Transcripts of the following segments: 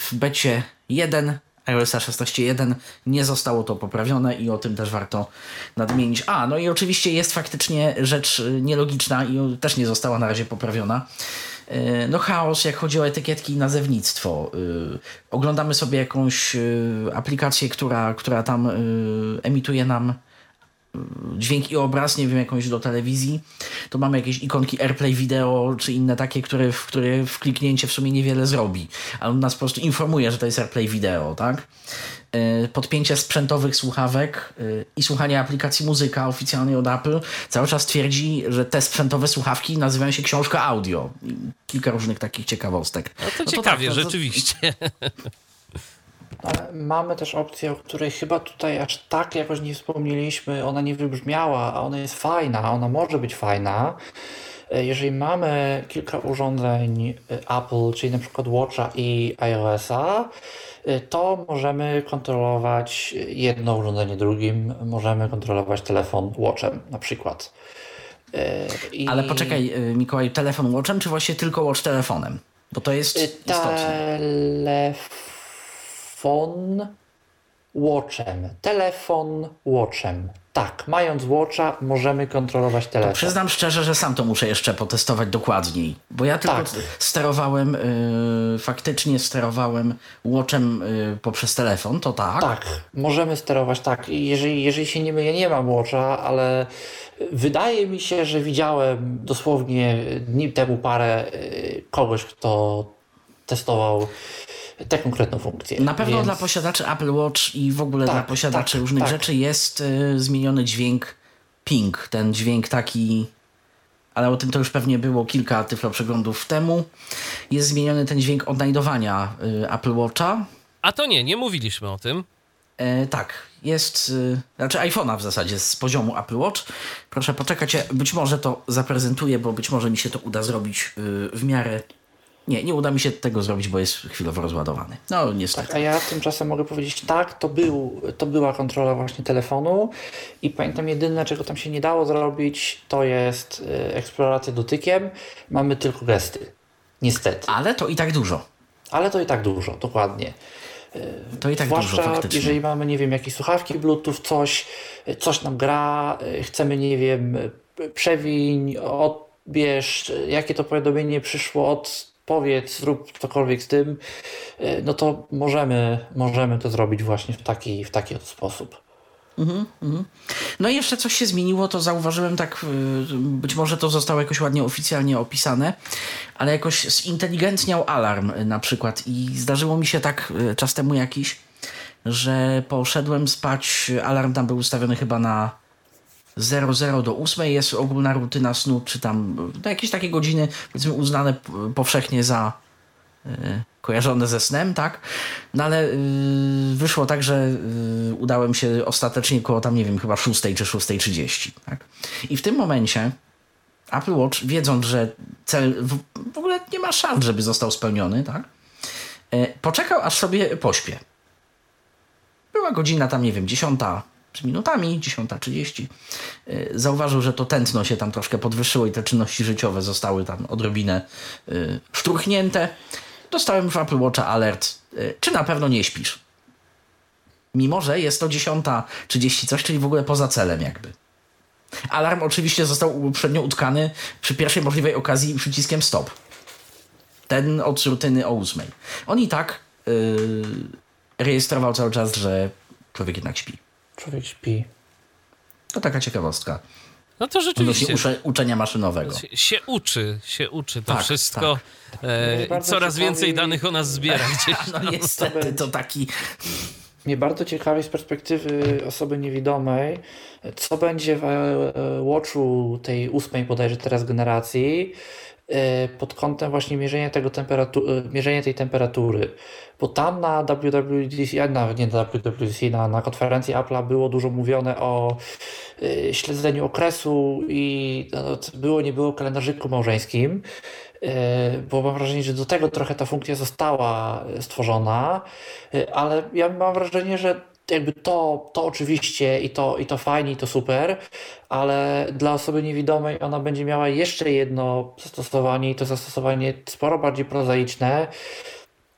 w becie 1 iOS 16.1 nie zostało to poprawione i o tym też warto nadmienić. No i oczywiście jest faktycznie rzecz nielogiczna i też nie została na razie poprawiona. Chaos, jak chodzi o etykietki i nazewnictwo. Oglądamy sobie jakąś aplikację, która tam emituje nam dźwięk i obraz, nie wiem, jakąś do telewizji, to mamy jakieś ikonki AirPlay Video czy inne takie, które w kliknięcie w sumie niewiele zrobi, ale on nas po prostu informuje, że to jest AirPlay Video, tak? Podpięcie sprzętowych słuchawek i słuchanie aplikacji muzyka oficjalnej od Apple cały czas twierdzi, że te sprzętowe słuchawki nazywają się książka audio. Kilka różnych takich ciekawostek. No to ciekawie, tak, rzeczywiście. Ale mamy też opcję, o której chyba tutaj aż tak jakoś nie wspomnieliśmy, ona nie wybrzmiała, a ona jest fajna, ona może być fajna. Jeżeli mamy kilka urządzeń Apple, czyli na przykład Watcha i iOS-a, to możemy kontrolować jedno urządzenie drugim, możemy kontrolować telefon Watchem na przykład. Ale poczekaj, Mikołaj, telefon Watchem, czy właśnie tylko Watch telefonem? Bo to jest istotne. Telefon Watchem. Tak, mając Watcha możemy kontrolować telefon. To przyznam szczerze, że sam to muszę jeszcze potestować dokładniej, bo ja tylko faktycznie sterowałem Watchem poprzez telefon, to tak. Tak, możemy sterować, tak. Jeżeli się nie mylę, ja nie mam Watcha, ale wydaje mi się, że widziałem dosłownie dni temu parę kogoś, kto testował tę konkretną funkcję. Na pewno dla posiadaczy Apple Watch i w ogóle dla posiadaczy różnych rzeczy jest zmieniony dźwięk ping. Ten dźwięk taki, ale o tym to już pewnie było kilka tyfloprzeglądów temu. Jest zmieniony ten dźwięk odnajdowania Apple Watcha. A to nie mówiliśmy o tym. Tak, jest, znaczy iPhone'a w zasadzie z poziomu Apple Watch. Proszę poczekać, być może to zaprezentuję, bo być może mi się to uda zrobić w miarę. Nie uda mi się tego zrobić, bo jest chwilowo rozładowany. No niestety. Tak, a ja tymczasem mogę powiedzieć tak, to była kontrola właśnie telefonu i pamiętam jedyne, czego tam się nie dało zrobić, to jest eksploracja dotykiem. Mamy tylko gesty. Niestety. Ale to i tak dużo, dokładnie. To i tak zwłaszcza dużo faktycznie. Jeżeli mamy, nie wiem, jakieś słuchawki Bluetooth, coś nam gra, chcemy, nie wiem, przewiń, odbierz, jakie to powiadomienie przyszło, powiedz, zrób cokolwiek z tym, no to możemy to zrobić właśnie w taki oto sposób. No i jeszcze coś się zmieniło, to zauważyłem tak, być może to zostało jakoś ładnie oficjalnie opisane, ale jakoś zinteligentniał alarm na przykład i zdarzyło mi się tak czas temu jakiś, że poszedłem spać, alarm tam był ustawiony chyba na 00 do 8 jest ogólna rutyna snu, czy tam jakieś takie godziny, powiedzmy uznane powszechnie za kojarzone ze snem, tak? No ale wyszło tak, że udałem się ostatecznie koło tam, nie wiem, chyba 6 czy 6:30, tak? I w tym momencie Apple Watch, wiedząc, że cel w ogóle nie ma szans, żeby został spełniony, tak? Poczekał, aż sobie pośpię. Była godzina tam, nie wiem, 10 z minutami, 10:30. Zauważył, że to tętno się tam troszkę podwyższyło i te czynności życiowe zostały tam odrobinę szturchnięte. Dostałem w Apple Watcha alert, czy na pewno nie śpisz. Mimo że jest to 10:30 coś, czyli w ogóle poza celem jakby. Alarm oczywiście został uprzednio utkany przy pierwszej możliwej okazji przyciskiem stop. Ten od rutyny o 8. On i tak rejestrował cały czas, że człowiek jednak śpi. Człowiek śpi. To taka ciekawostka. No to rzeczywiście. Uczenia maszynowego. Się uczy to wszystko. Tak. I coraz więcej danych o nas zbiera gdzieś. No niestety to taki... Mnie bardzo ciekawi z perspektywy osoby niewidomej, co będzie w Watchu tej 8 bodajże teraz generacji pod kątem właśnie mierzenia tej temperatury. Bo tam na WWDC, nawet nie na WWDC, na konferencji Apple'a było dużo mówione o śledzeniu okresu i nie było kalendarzyku małżeńskim, bo mam wrażenie, że do tego trochę ta funkcja została stworzona, ale ja mam wrażenie, że jakby to oczywiście i to fajnie, i to super, ale dla osoby niewidomej ona będzie miała jeszcze jedno zastosowanie i to zastosowanie sporo bardziej prozaiczne.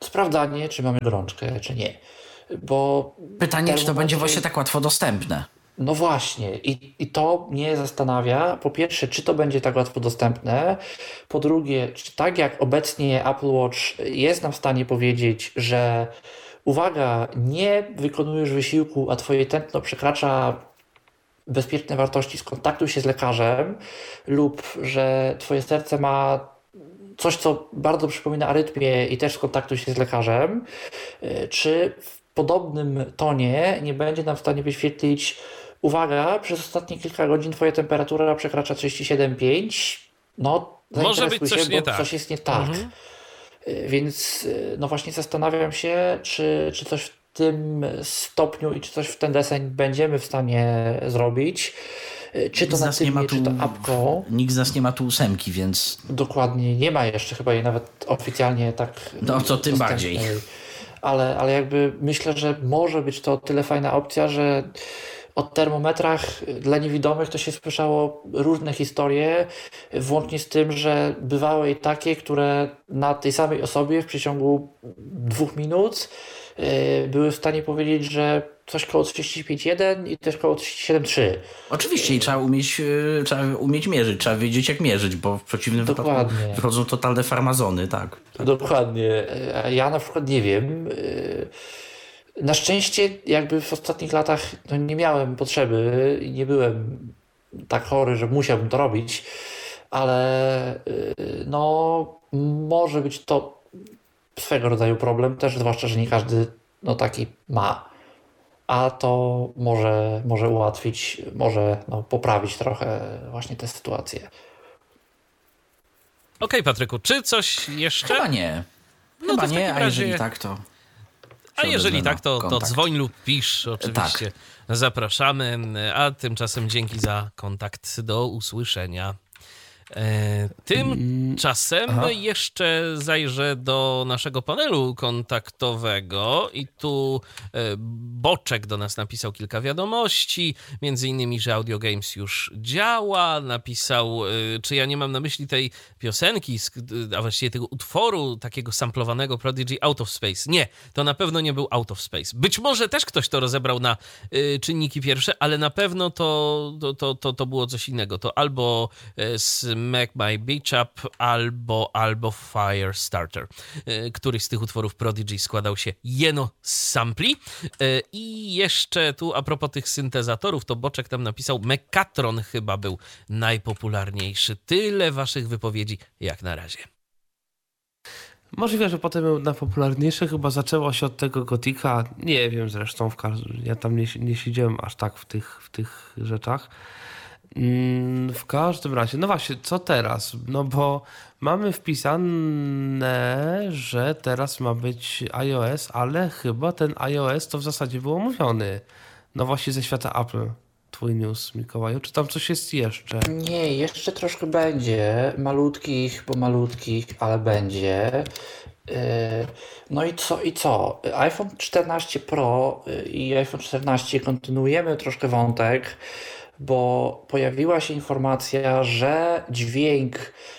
sprawdzanie, czy mamy gorączkę, czy nie. Bo pytanie, czy to będzie właśnie tak łatwo dostępne? No właśnie, i to mnie zastanawia. Po pierwsze, czy to będzie tak łatwo dostępne. Po drugie, czy tak jak obecnie Apple Watch jest nam w stanie powiedzieć, że uwaga, nie wykonujesz wysiłku, a twoje tętno przekracza bezpieczne wartości, skontaktuj się z lekarzem, lub że twoje serce ma coś, co bardzo przypomina arytmię i też skontaktuj się z lekarzem, czy w podobnym tonie nie będzie nam w stanie wyświetlić: uwaga, przez ostatnie kilka godzin twoja temperatura przekracza 37,5. No, może być coś nie tak. Coś jest nie tak. Więc no właśnie zastanawiam się, czy coś w tym stopniu i czy coś w ten deseń będziemy w stanie zrobić. Czy to na tym, czy to apką. Nikt z nas nie ma tu 8, więc... Dokładnie, nie ma jeszcze chyba jej nawet oficjalnie tak... No to tym bardziej. Ale jakby myślę, że może być to tyle fajna opcja, że o termometrach dla niewidomych to się słyszało różne historie, włącznie z tym, że bywały i takie, które na tej samej osobie w przeciągu 2 minut były w stanie powiedzieć, że coś koło 35,1 i też koło 37,3. Oczywiście i trzeba umieć mierzyć, trzeba wiedzieć jak mierzyć, bo w przeciwnym wypadku wychodzą totalne farmazony, tak. Dokładnie. Ja na przykład nie wiem. Na szczęście jakby w ostatnich latach nie miałem potrzeby i nie byłem tak chory, że musiałbym to robić, ale no może być to swego rodzaju problem też, zwłaszcza, że nie każdy taki ma. A to może ułatwić, może poprawić trochę właśnie tę sytuację. Okej, Patryku, czy coś jeszcze? Chyba nie. Chyba nie, a jeżeli tak, to... A jeżeli tak, to dzwoń lub pisz, oczywiście. Tak. Zapraszamy, a tymczasem dzięki za kontakt. Do usłyszenia. Tymczasem jeszcze zajrzę do naszego panelu kontaktowego i tu Boczek do nas napisał kilka wiadomości, między innymi, że Audio Games już działa, napisał, czy ja nie mam na myśli tej piosenki, a właściwie tego utworu takiego samplowanego Prodigy Out of Space. Nie, to na pewno nie był Out of Space. Być może też ktoś to rozebrał na czynniki pierwsze, ale na pewno to było coś innego. To albo Smack My Beach Up albo Firestarter. Któryś z tych utworów Prodigy składał się jeno z sampli. I jeszcze tu a propos tych syntezatorów, to Boczek tam napisał, Mekatron chyba był najpopularniejszy. Tyle waszych wypowiedzi jak na razie. Możliwe, że potem był najpopularniejszy. Chyba zaczęło się od tego Gotika. Nie wiem zresztą, ja tam nie siedziałem aż tak w tych rzeczach. W każdym razie, no właśnie, co teraz? No bo mamy wpisane, że teraz ma być iOS, ale chyba ten iOS to w zasadzie był omówiony. No właśnie ze świata Apple. Twój news, Mikołaju. Czy tam coś jest jeszcze? Nie, jeszcze troszkę będzie. Malutkich, ale będzie. No i co? iPhone 14 Pro i iPhone 14 kontynuujemy troszkę wątek, bo pojawiła się informacja, że dźwięk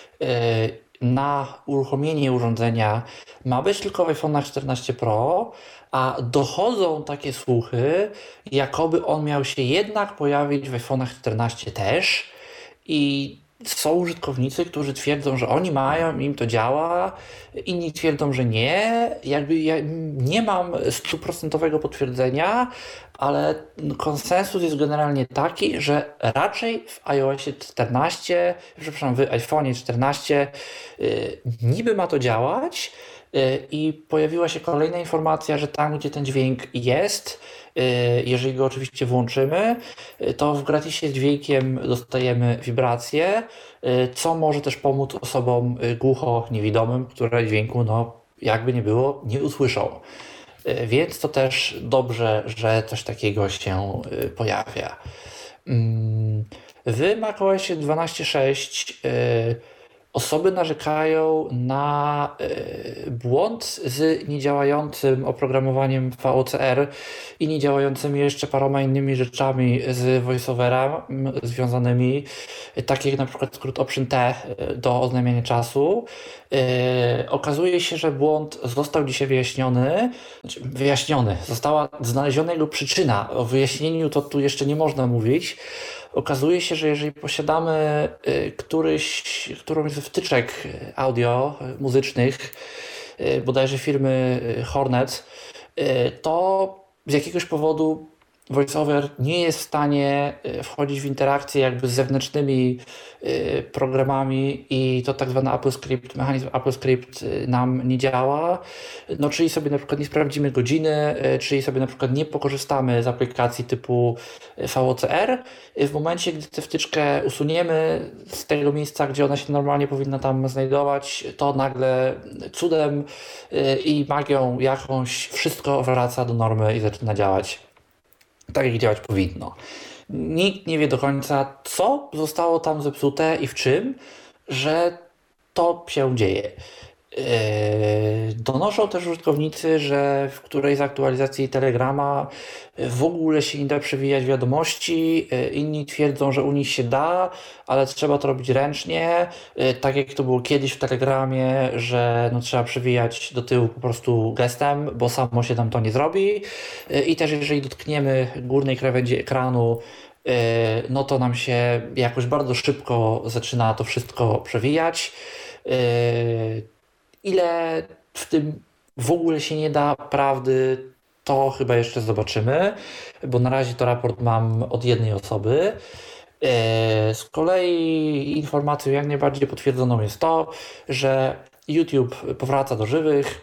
na uruchomienie urządzenia ma być tylko w iPhone 14 Pro, a dochodzą takie słuchy, jakoby on miał się jednak pojawić w iPhone 14 też. I są użytkownicy, którzy twierdzą, że oni mają, im to działa, inni twierdzą, że nie. Jakby ja nie mam 100% potwierdzenia, ale konsensus jest generalnie taki, że raczej w iOSie 14, przepraszam, w iPhone'ie 14 niby ma to działać i pojawiła się kolejna informacja, że tam, gdzie ten dźwięk jest, jeżeli go oczywiście włączymy, to w gratisie dźwiękiem dostajemy wibracje, co może też pomóc osobom głucho-niewidomym, które dźwięku, jakby nie było, nie usłyszą. Więc to też dobrze, że coś takiego się pojawia. W macOSie 12.6 osoby narzekają na błąd z niedziałającym oprogramowaniem VOCR i niedziałającymi jeszcze paroma innymi rzeczami z VoiceOvera związanymi, takie jak na przykład skrót Option T do oznajmiania czasu. Okazuje się, że błąd został dzisiaj wyjaśniony. Została znaleziona jego przyczyna. O wyjaśnieniu to tu jeszcze nie można mówić. Okazuje się, że jeżeli posiadamy którąś ze wtyczek audio muzycznych, bodajże firmy Hornet, to z jakiegoś powodu VoiceOver nie jest w stanie wchodzić w interakcję jakby z zewnętrznymi programami i to tak zwany AppleScript, mechanizm AppleScript nam nie działa. No, czyli sobie na przykład nie sprawdzimy godziny, czyli sobie na przykład nie pokorzystamy z aplikacji typu VOCR. W momencie, gdy tę wtyczkę usuniemy z tego miejsca, gdzie ona się normalnie powinna tam znajdować, to nagle cudem i magią jakąś wszystko wraca do normy i zaczyna działać tak, jak działać powinno. Nikt nie wie do końca, co zostało tam zepsute i w czym, że to się dzieje. Donoszą też użytkownicy, że w którejś z aktualizacji Telegrama w ogóle się nie da przewijać wiadomości. Inni twierdzą, że u nich się da, ale trzeba to robić ręcznie, tak jak to było kiedyś w Telegramie, że no, trzeba przewijać do tyłu po prostu gestem, bo samo się nam to nie zrobi. I też jeżeli dotkniemy górnej krawędzi ekranu, no to nam się jakoś bardzo szybko zaczyna to wszystko przewijać. Ile w tym w ogóle się nie da prawdy, to chyba jeszcze zobaczymy, bo na razie to raport mam od jednej osoby. Z kolei informacją jak najbardziej potwierdzoną jest to, że YouTube powraca do żywych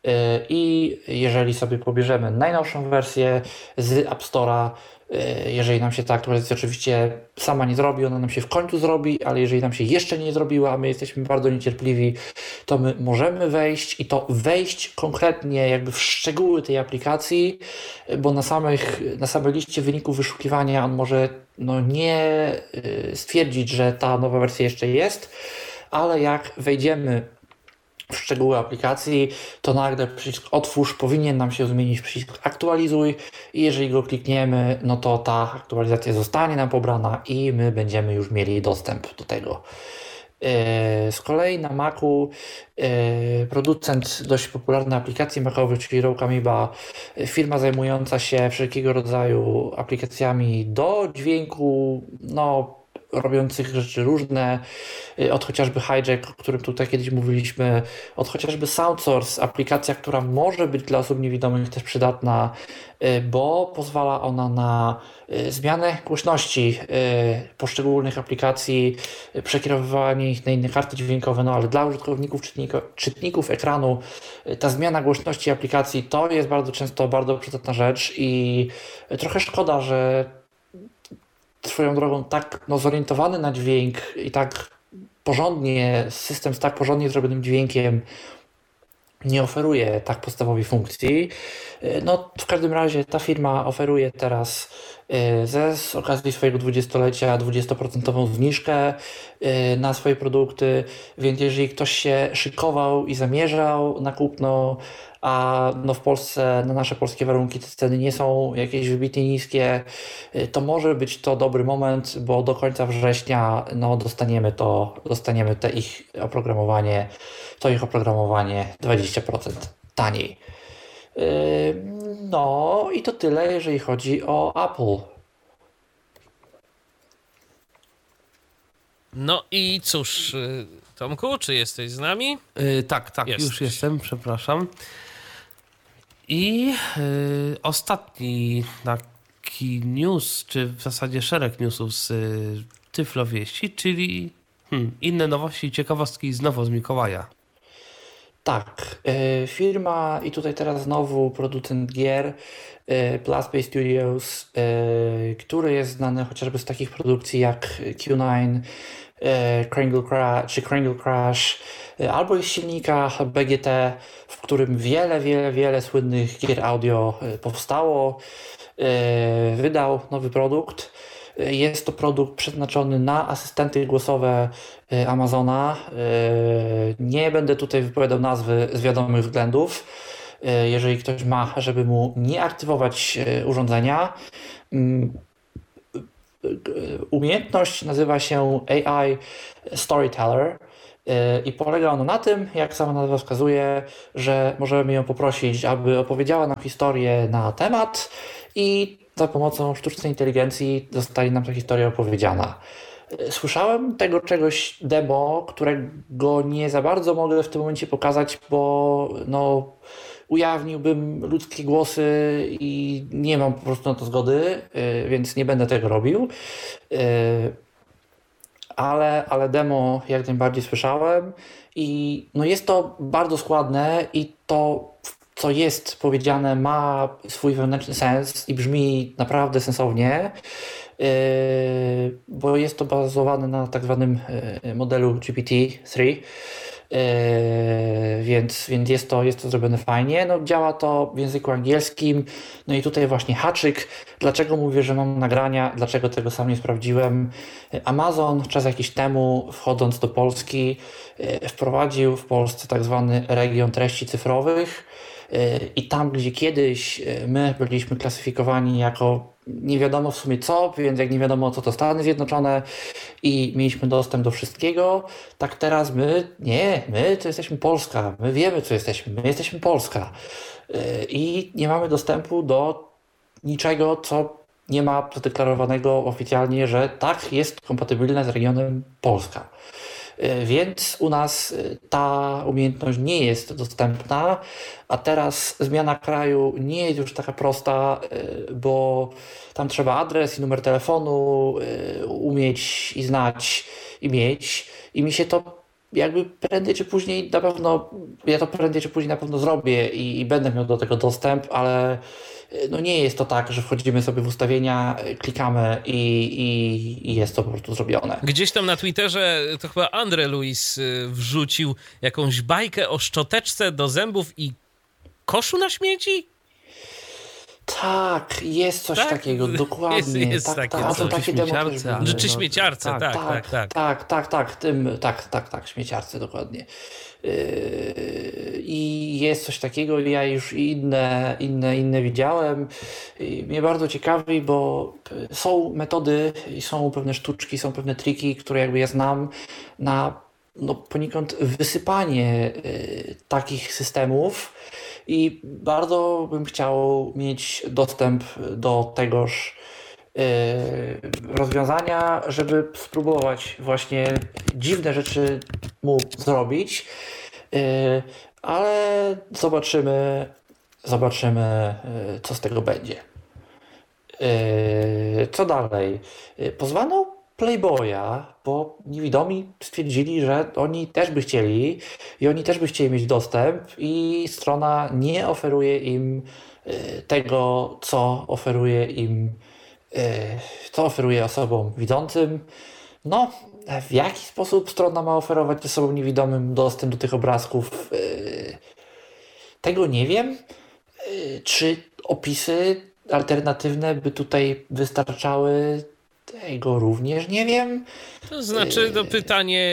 i jeżeli sobie pobierzemy najnowszą wersję z App Store'a, jeżeli nam się ta aktualizacja oczywiście sama nie zrobi, ona nam się w końcu zrobi, ale jeżeli nam się jeszcze nie zrobiła, a my jesteśmy bardzo niecierpliwi, to my możemy wejść i to wejść konkretnie jakby w szczegóły tej aplikacji, bo na samej liście wyników wyszukiwania on może nie stwierdzić, że ta nowa wersja jeszcze jest, ale jak wejdziemy w szczegóły aplikacji, to nagle przycisk otwórz powinien nam się zmienić w przycisk aktualizuj i jeżeli go klikniemy, no to ta aktualizacja zostanie nam pobrana i my będziemy już mieli dostęp do tego. Z kolei na Macu producent dość popularnej aplikacji macowych, czyli Rocamiba, firma zajmująca się wszelkiego rodzaju aplikacjami do dźwięku, robiących rzeczy różne, od chociażby Hijack, o którym tutaj kiedyś mówiliśmy, od chociażby SoundSource, aplikacja, która może być dla osób niewidomych też przydatna, bo pozwala ona na zmianę głośności poszczególnych aplikacji, przekierowywanie ich na inne karty dźwiękowe, ale dla użytkowników, czytników ekranu ta zmiana głośności aplikacji to jest bardzo często bardzo przydatna rzecz i trochę szkoda, że swoją drogą tak zorientowany na dźwięk i tak porządnie, system z tak porządnie zrobionym dźwiękiem nie oferuje tak podstawowej funkcji. W każdym razie ta firma oferuje teraz z okazji swojego 20-lecia 20% zniżkę na swoje produkty, więc jeżeli ktoś się szykował i zamierzał na kupno, a w Polsce na nasze polskie warunki te ceny nie są jakieś wybitnie niskie, to może być to dobry moment, bo do końca września dostaniemy ich oprogramowanie 20% taniej. I to tyle, jeżeli chodzi o Apple. No i cóż, Tomku, czy jesteś z nami? Tak, Jesteś. już jestem, przepraszam. I ostatni taki news, czy w zasadzie szereg newsów z Tyflo Wieści, czyli inne nowości i ciekawostki znowu z Mikołaja. Tak, firma i tutaj teraz znowu producent gier Plus Play Studios, który jest znany chociażby z takich produkcji jak Q9, Kringle Crash, albo z silnika BGT, w którym wiele słynnych gier audio powstało, wydał nowy produkt. Jest to produkt przeznaczony na asystenty głosowe Amazona. Nie będę tutaj wypowiadał nazwy z wiadomych względów. Jeżeli ktoś ma, żeby mu nie aktywować urządzenia. Umiejętność nazywa się AI Storyteller i polega ona na tym, jak sama nazwa wskazuje, że możemy ją poprosić, aby opowiedziała nam historię na temat i za pomocą sztucznej inteligencji zostanie nam ta historia opowiedziana. Słyszałem tego czegoś demo, którego nie za bardzo mogę w tym momencie pokazać, bo ujawniłbym ludzkie głosy i nie mam po prostu na to zgody, więc nie będę tego robił. Ale demo jak najbardziej słyszałem i jest to bardzo składne i to, co jest powiedziane, ma swój wewnętrzny sens i brzmi naprawdę sensownie, bo jest to bazowane na tak zwanym modelu GPT-3. Więc jest to zrobione fajnie. Działa to w języku angielskim. I tutaj właśnie haczyk. Dlaczego mówię, że mam nagrania? Dlaczego tego sam nie sprawdziłem? Amazon czas jakiś temu, wchodząc do Polski, wprowadził w Polsce tak zwany region treści cyfrowych. I tam, gdzie kiedyś my byliśmy klasyfikowani jako nie wiadomo w sumie co, więc jak nie wiadomo co to Stany Zjednoczone i mieliśmy dostęp do wszystkiego, tak teraz my to jesteśmy Polska, my wiemy co jesteśmy, my jesteśmy Polska i nie mamy dostępu do niczego, co nie ma zadeklarowanego oficjalnie, że tak jest kompatybilne z regionem Polska. Więc u nas ta umiejętność nie jest dostępna, a teraz zmiana kraju nie jest już taka prosta, bo tam trzeba adres i numer telefonu umieć i znać i mieć. I mi się to jakby prędzej czy później na pewno zrobię i będę miał do tego dostęp, ale nie jest to tak, że wchodzimy sobie w ustawienia, klikamy i jest to po prostu zrobione. Gdzieś tam na Twitterze to chyba Andre Luis wrzucił jakąś bajkę o szczoteczce do zębów i koszu na śmieci? Tak, jest coś takiego, dokładnie. Jest takie coś. Śmieciarce. Czy śmieciarce, tak, śmieciarce, dokładnie. I jest coś takiego, ja już inne widziałem. I mnie bardzo ciekawi, bo są metody, są pewne sztuczki, są pewne triki, które jakby ja znam na poniekąd wysypanie takich systemów i bardzo bym chciał mieć dostęp do tegoż rozwiązania, żeby spróbować właśnie dziwne rzeczy mu zrobić, ale zobaczymy co z tego będzie. Co dalej? Pozwano Playboya, bo niewidomi stwierdzili, że oni też by chcieli mieć dostęp i strona nie oferuje im tego, co oferuje osobom widzącym. W jaki sposób strona ma oferować osobom niewidomym dostęp do tych obrazków? Tego nie wiem. Czy opisy alternatywne by tutaj wystarczały? Tego również nie wiem. To znaczy pytanie,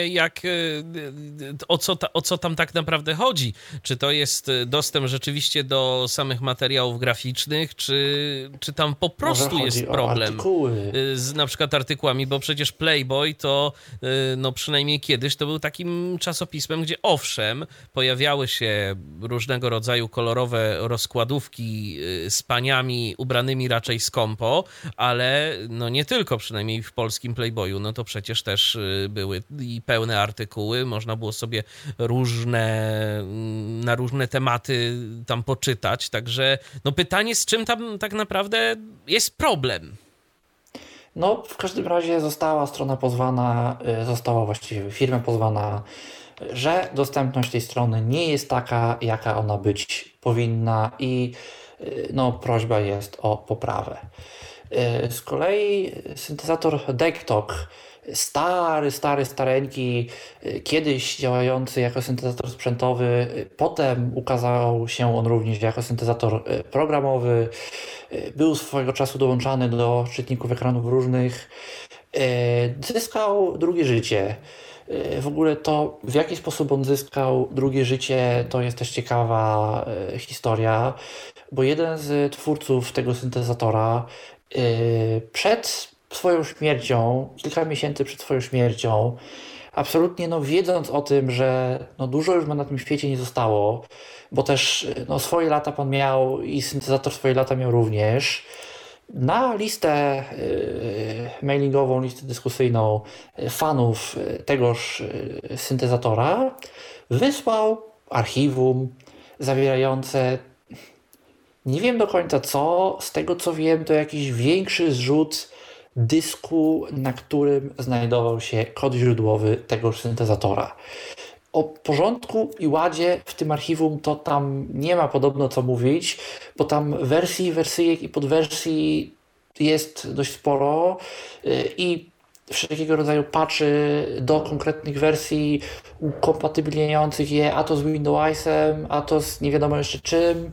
o co tam tak naprawdę chodzi? Czy to jest dostęp rzeczywiście do samych materiałów graficznych, czy tam po prostu jest problem z na przykład artykułami, bo przecież Playboy to przynajmniej kiedyś to był takim czasopismem, gdzie owszem, pojawiały się różnego rodzaju kolorowe rozkładówki z paniami ubranymi raczej skąpo, ale nie tylko, przynajmniej w polskim Playboyu, to przecież też były i pełne artykuły, można było sobie na różne tematy tam poczytać, także pytanie, z czym tam tak naprawdę jest problem? W każdym razie została właściwie firma pozwana, że dostępność tej strony nie jest taka, jaka ona być powinna i prośba jest o poprawę. Z kolei syntezator Dektok stareńki, kiedyś działający jako syntezator sprzętowy, potem ukazał się on również jako syntezator programowy, był swojego czasu dołączany do czytników ekranów różnych, zyskał drugie życie. W ogóle to, w jaki sposób on zyskał drugie życie, to jest też ciekawa historia, bo jeden z twórców tego syntezatora przed swoją śmiercią, kilka miesięcy przed swoją śmiercią, absolutnie wiedząc o tym, że dużo już ma na tym świecie nie zostało, bo też swoje lata pan miał i syntezator swoje lata miał również, na listę mailingową, listę dyskusyjną fanów tegoż syntezatora wysłał archiwum zawierające, nie wiem do końca co, z tego co wiem to jakiś większy zrzut dysku, na którym znajdował się kod źródłowy tegoż syntezatora. O porządku i ładzie w tym archiwum to tam nie ma podobno co mówić, bo tam wersyjek i podwersji jest dość sporo i wszelkiego rodzaju patchy do konkretnych wersji ukompatybilniających je, a to z Windowsem, a to z nie wiadomo jeszcze czym,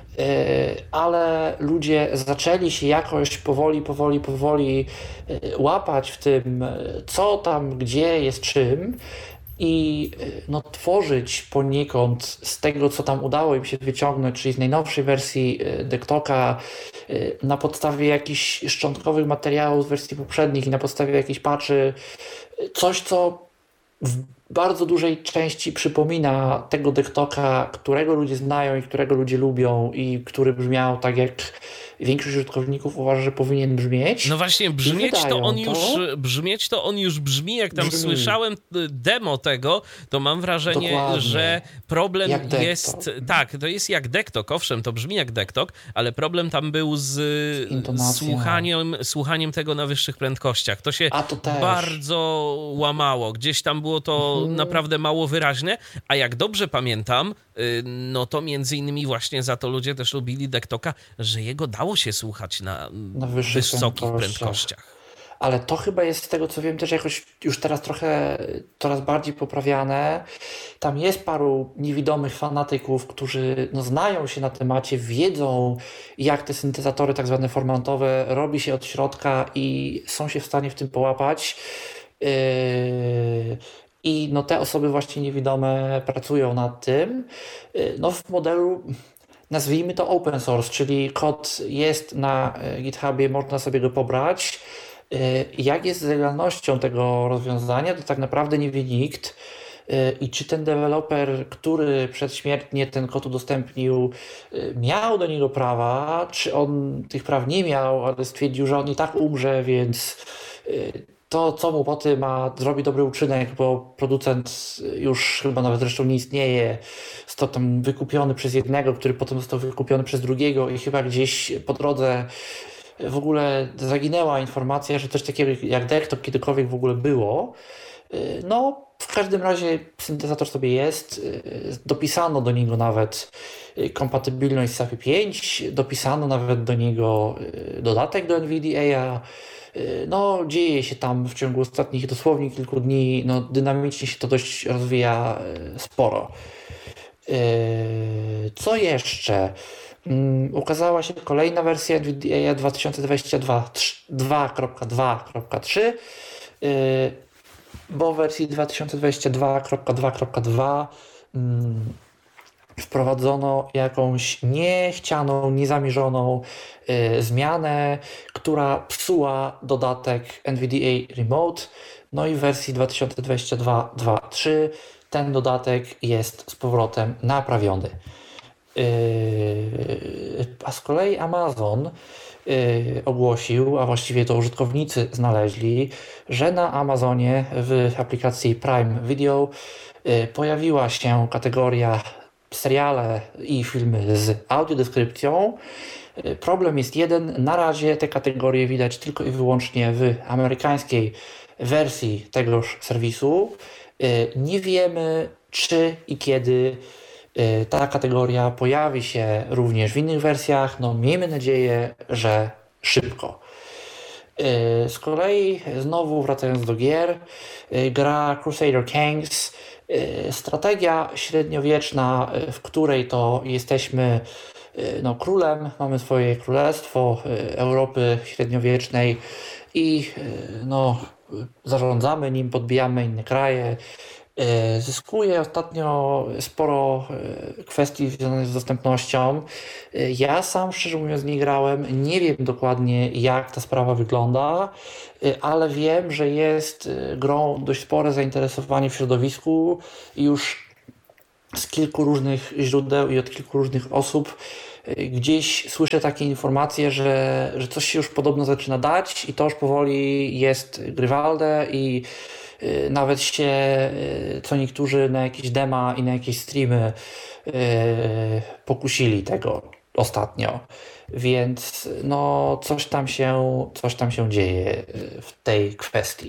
ale ludzie zaczęli się jakoś powoli łapać w tym, co tam, gdzie jest czym, i tworzyć poniekąd z tego, co tam udało im się wyciągnąć, czyli z najnowszej wersji Dektoka, na podstawie jakichś szczątkowych materiałów z wersji poprzednich i na podstawie jakichś patchy, coś, co w bardzo dużej części przypomina tego Dektoka, którego ludzie znają i którego ludzie lubią i który brzmiał tak, jak większość użytkowników uważa, że powinien brzmieć. No właśnie, brzmieć to on już brzmi, jak tam słyszałem demo tego, to mam wrażenie, dokładnie, że problem jest... Tak, to jest jak Dektok, owszem, to brzmi jak Dektok, ale problem tam był z słuchaniem tego na wyższych prędkościach. To się bardzo łamało. Gdzieś tam było to naprawdę mało wyraźne, a jak dobrze pamiętam, no to między innymi właśnie za to ludzie też lubili Dektoka, że jego dało się słuchać na wysokich prędkościach. Ale to chyba jest, z tego co wiem, też jakoś już teraz trochę coraz bardziej poprawiane. Tam jest paru niewidomych fanatyków, którzy znają się na temacie, wiedzą, jak te syntezatory tak zwane formantowe robi się od środka i są się w stanie w tym połapać. I te osoby właśnie niewidome pracują nad tym. W modelu, nazwijmy to open source, czyli kod jest na GitHubie, można sobie go pobrać. Jak jest z legalnością tego rozwiązania, to tak naprawdę nie wie nikt. I czy ten deweloper, który przedśmiertnie ten kod udostępnił, miał do niego prawa, czy on tych praw nie miał, ale stwierdził, że on i tak umrze, więc to, co mu po tym zrobi dobry uczynek, bo producent już chyba nawet zresztą nie istnieje, został tam wykupiony przez jednego, który potem został wykupiony przez drugiego i chyba gdzieś po drodze w ogóle zaginęła informacja, że coś takiego jak Dektok kiedykolwiek w ogóle było. W każdym razie syntezator sobie jest, dopisano do niego nawet kompatybilność z SAPI 5, dopisano nawet do niego dodatek do NVDA. Dzieje się tam w ciągu ostatnich dosłownie kilku dni, dynamicznie się to dość rozwija sporo. Co jeszcze? Ukazała się kolejna wersja NVDA 2022.2.3, bo w wersji 2022.2.2 wprowadzono jakąś niechcianą, niezamierzoną zmianę, która psuła dodatek NVDA Remote. I w wersji 2022.2.3 ten dodatek jest z powrotem naprawiony. A z kolei Amazon ogłosił, a właściwie to użytkownicy znaleźli, że na Amazonie w aplikacji Prime Video pojawiła się kategoria seriale i filmy z audiodeskrypcją. Problem jest jeden, na razie te kategorie widać tylko i wyłącznie w amerykańskiej wersji tegoż serwisu. Nie wiemy, czy i kiedy ta kategoria pojawi się również w innych wersjach. Miejmy nadzieję, że szybko. Z kolei, znowu wracając do gier, gra Crusader Kings, strategia średniowieczna, w której to jesteśmy królem, mamy swoje królestwo Europy średniowiecznej i zarządzamy nim, podbijamy inne kraje. Zyskuje ostatnio sporo kwestii związanych z dostępnością. Ja sam, szczerze mówiąc, nie grałem. Nie wiem dokładnie, jak ta sprawa wygląda, ale wiem, że jest grą dość spore zainteresowanie w środowisku i już z kilku różnych źródeł i od kilku różnych osób gdzieś słyszę takie informacje, że coś się już podobno zaczyna dać i to już powoli jest grywalne i nawet się co niektórzy na jakieś dema i na jakieś streamy pokusili tego ostatnio. Więc coś tam się dzieje w tej kwestii.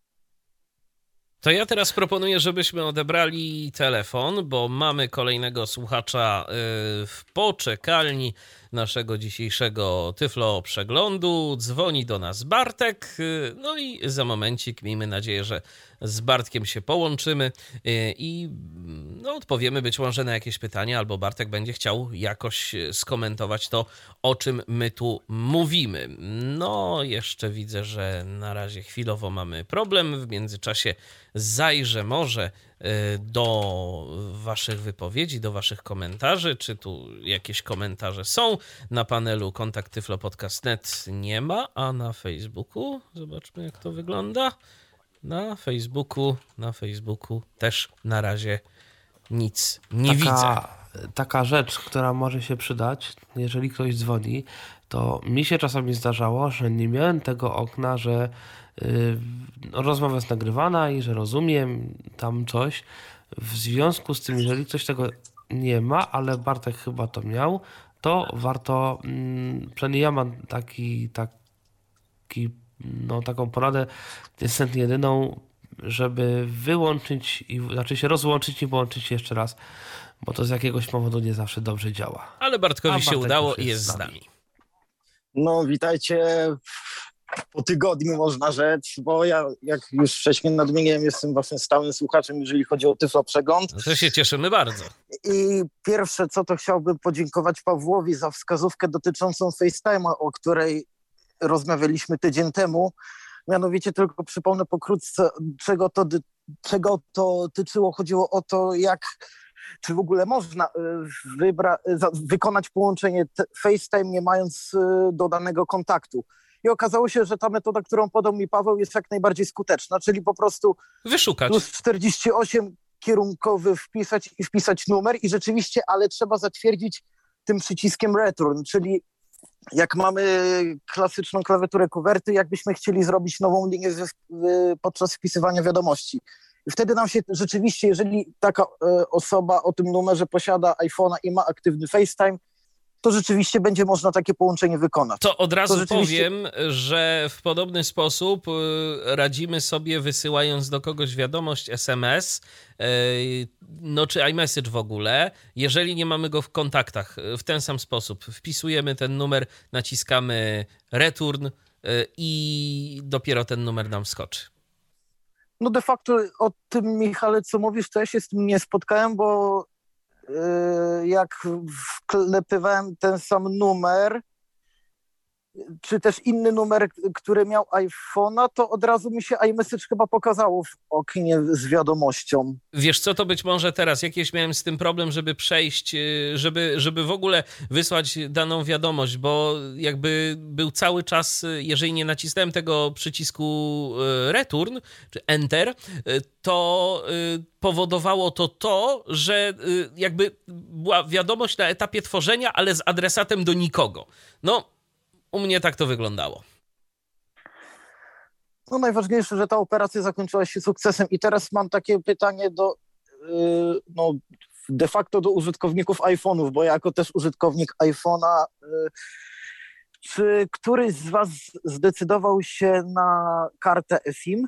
To ja teraz proponuję, żebyśmy odebrali telefon, bo mamy kolejnego słuchacza w poczekalni naszego dzisiejszego Tyflo Przeglądu. Dzwoni do nas Bartek, no i za momencik miejmy nadzieję, że z Bartkiem się połączymy i odpowiemy być może na jakieś pytania, albo Bartek będzie chciał jakoś skomentować to, o czym my tu mówimy. No, jeszcze widzę, że na razie chwilowo mamy problem. W międzyczasie zajrzę może do waszych wypowiedzi, do waszych komentarzy. Czy tu jakieś komentarze są? Na panelu Kontakt Tyflo Podcast.net nie ma, a na Facebooku zobaczmy, jak to wygląda. Na Facebooku też na razie nic nie widzę. Taka rzecz, która może się przydać, jeżeli ktoś dzwoni, to mi się czasami zdarzało, że nie miałem tego okna, że rozmowa jest nagrywana i że rozumiem tam coś. W związku z tym, jeżeli ktoś tego nie ma, ale Bartek chyba to miał, to warto, przynajmniej ja mam taką poradę, niestety jedyną, żeby wyłączyć, znaczy się rozłączyć i włączyć jeszcze raz, bo to z jakiegoś powodu nie zawsze dobrze działa. Ale Bartkowi się udało i jest z nami. No, witajcie. Po tygodniu można rzec, bo ja, jak już wcześniej nadmieniłem, jestem właśnie stałym słuchaczem, jeżeli chodzi o Tyflo Przegląd. No to się cieszymy bardzo. I pierwsze co, to chciałbym podziękować Pawłowi za wskazówkę dotyczącą FaceTime'a, o której rozmawialiśmy tydzień temu. Mianowicie tylko przypomnę pokrótce, czego to tyczyło. Chodziło o to, czy w ogóle można wykonać połączenie FaceTime, nie mając dodanego kontaktu. I okazało się, że ta metoda, którą podał mi Paweł, jest jak najbardziej skuteczna, czyli po prostu wyszukać plus 48 kierunkowy wpisać numer i rzeczywiście, ale trzeba zatwierdzić tym przyciskiem return, czyli jak mamy klasyczną klawiaturę kuwerty, jakbyśmy chcieli zrobić nową linię podczas wpisywania wiadomości. I wtedy nam się rzeczywiście, jeżeli taka osoba o tym numerze posiada iPhone'a i ma aktywny FaceTime, to rzeczywiście będzie można takie połączenie wykonać. To od razu powiem, że w podobny sposób radzimy sobie wysyłając do kogoś wiadomość SMS, czy iMessage w ogóle, jeżeli nie mamy go w kontaktach. W ten sam sposób wpisujemy ten numer, naciskamy return i dopiero ten numer nam wskoczy. No de facto o tym, Michale, co mówisz, to ja się z tym nie spotkałem, bo jak wklepywałem ten sam numer, czy też inny numer, który miał iPhone'a, to od razu mi się iMessage chyba pokazało w oknie z wiadomością. Wiesz co, to być może teraz jakieś miałem z tym problem, żeby przejść, żeby w ogóle wysłać daną wiadomość, bo jakby był cały czas, jeżeli nie nacisnąłem tego przycisku return, czy enter, to powodowało to, że jakby była wiadomość na etapie tworzenia, ale z adresatem do nikogo. No, u mnie tak to wyglądało. No najważniejsze, że ta operacja zakończyła się sukcesem i teraz mam takie pytanie de facto do użytkowników iPhone'ów, bo ja jako też użytkownik iPhone'a, czy któryś z was zdecydował się na kartę eSIM?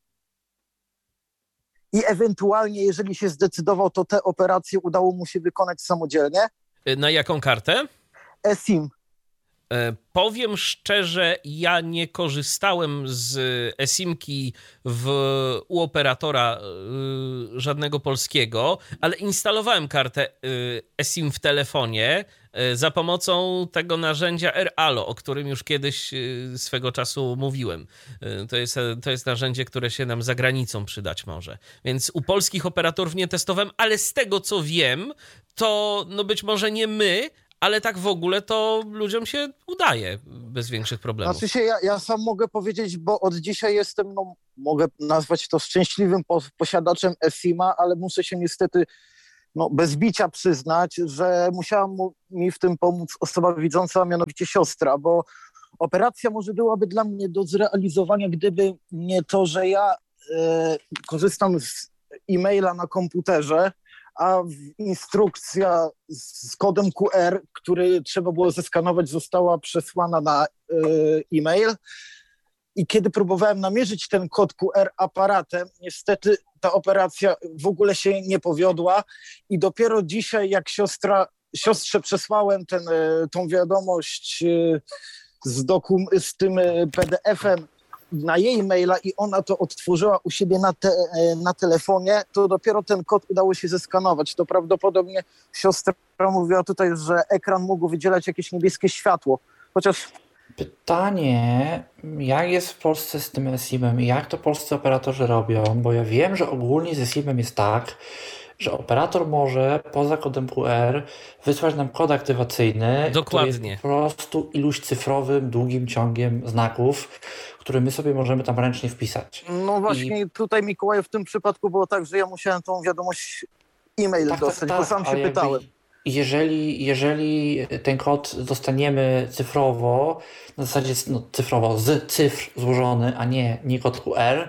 I ewentualnie, jeżeli się zdecydował, to te operacje udało mu się wykonać samodzielnie? Na jaką kartę? eSIM. Powiem szczerze, ja nie korzystałem z eSIM-ki u operatora żadnego polskiego, ale instalowałem kartę eSIM w telefonie za pomocą tego narzędzia AirAllo, o którym już kiedyś swego czasu mówiłem. To jest narzędzie, które się nam za granicą przydać może. Więc u polskich operatorów nie testowałem, ale z tego co wiem, to no być może nie my, ale tak w ogóle to ludziom się udaje bez większych problemów. Znaczy się, ja sam mogę powiedzieć, bo od dzisiaj jestem, no mogę nazwać to szczęśliwym posiadaczem eSIM-a, ale muszę się niestety bez bicia przyznać, że musiała mi w tym pomóc osoba widząca, a mianowicie siostra, bo operacja może byłaby dla mnie do zrealizowania, gdyby nie to, że ja korzystam z e-maila na komputerze, a instrukcja z kodem QR, który trzeba było zeskanować, została przesłana na e-mail. I kiedy próbowałem namierzyć ten kod QR aparatem, niestety ta operacja w ogóle się nie powiodła i dopiero dzisiaj, jak siostrze przesłałem tą wiadomość z tym PDF-em na jej maila i ona to odtworzyła u siebie na telefonie, to dopiero ten kod udało się zeskanować. To prawdopodobnie siostra mówiła tutaj, że ekran mógł wydzielać jakieś niebieskie światło, chociaż... Pytanie, jak jest w Polsce z tym eSIM-em i jak to polscy operatorzy robią, bo ja wiem, że ogólnie z eSIM-em jest tak, że operator może poza kodem QR wysłać nam kod aktywacyjny, Dokładnie. który jest po prostu iluś cyfrowym, długim ciągiem znaków, który my sobie możemy tam ręcznie wpisać. No właśnie tutaj, Mikołaj, w tym przypadku było tak, że ja musiałem tą wiadomość e-mail dostać, bo sam się pytałem. Jeżeli ten kod dostaniemy cyfrowo, na zasadzie cyfrowo, z cyfr złożony, a nie kod QR,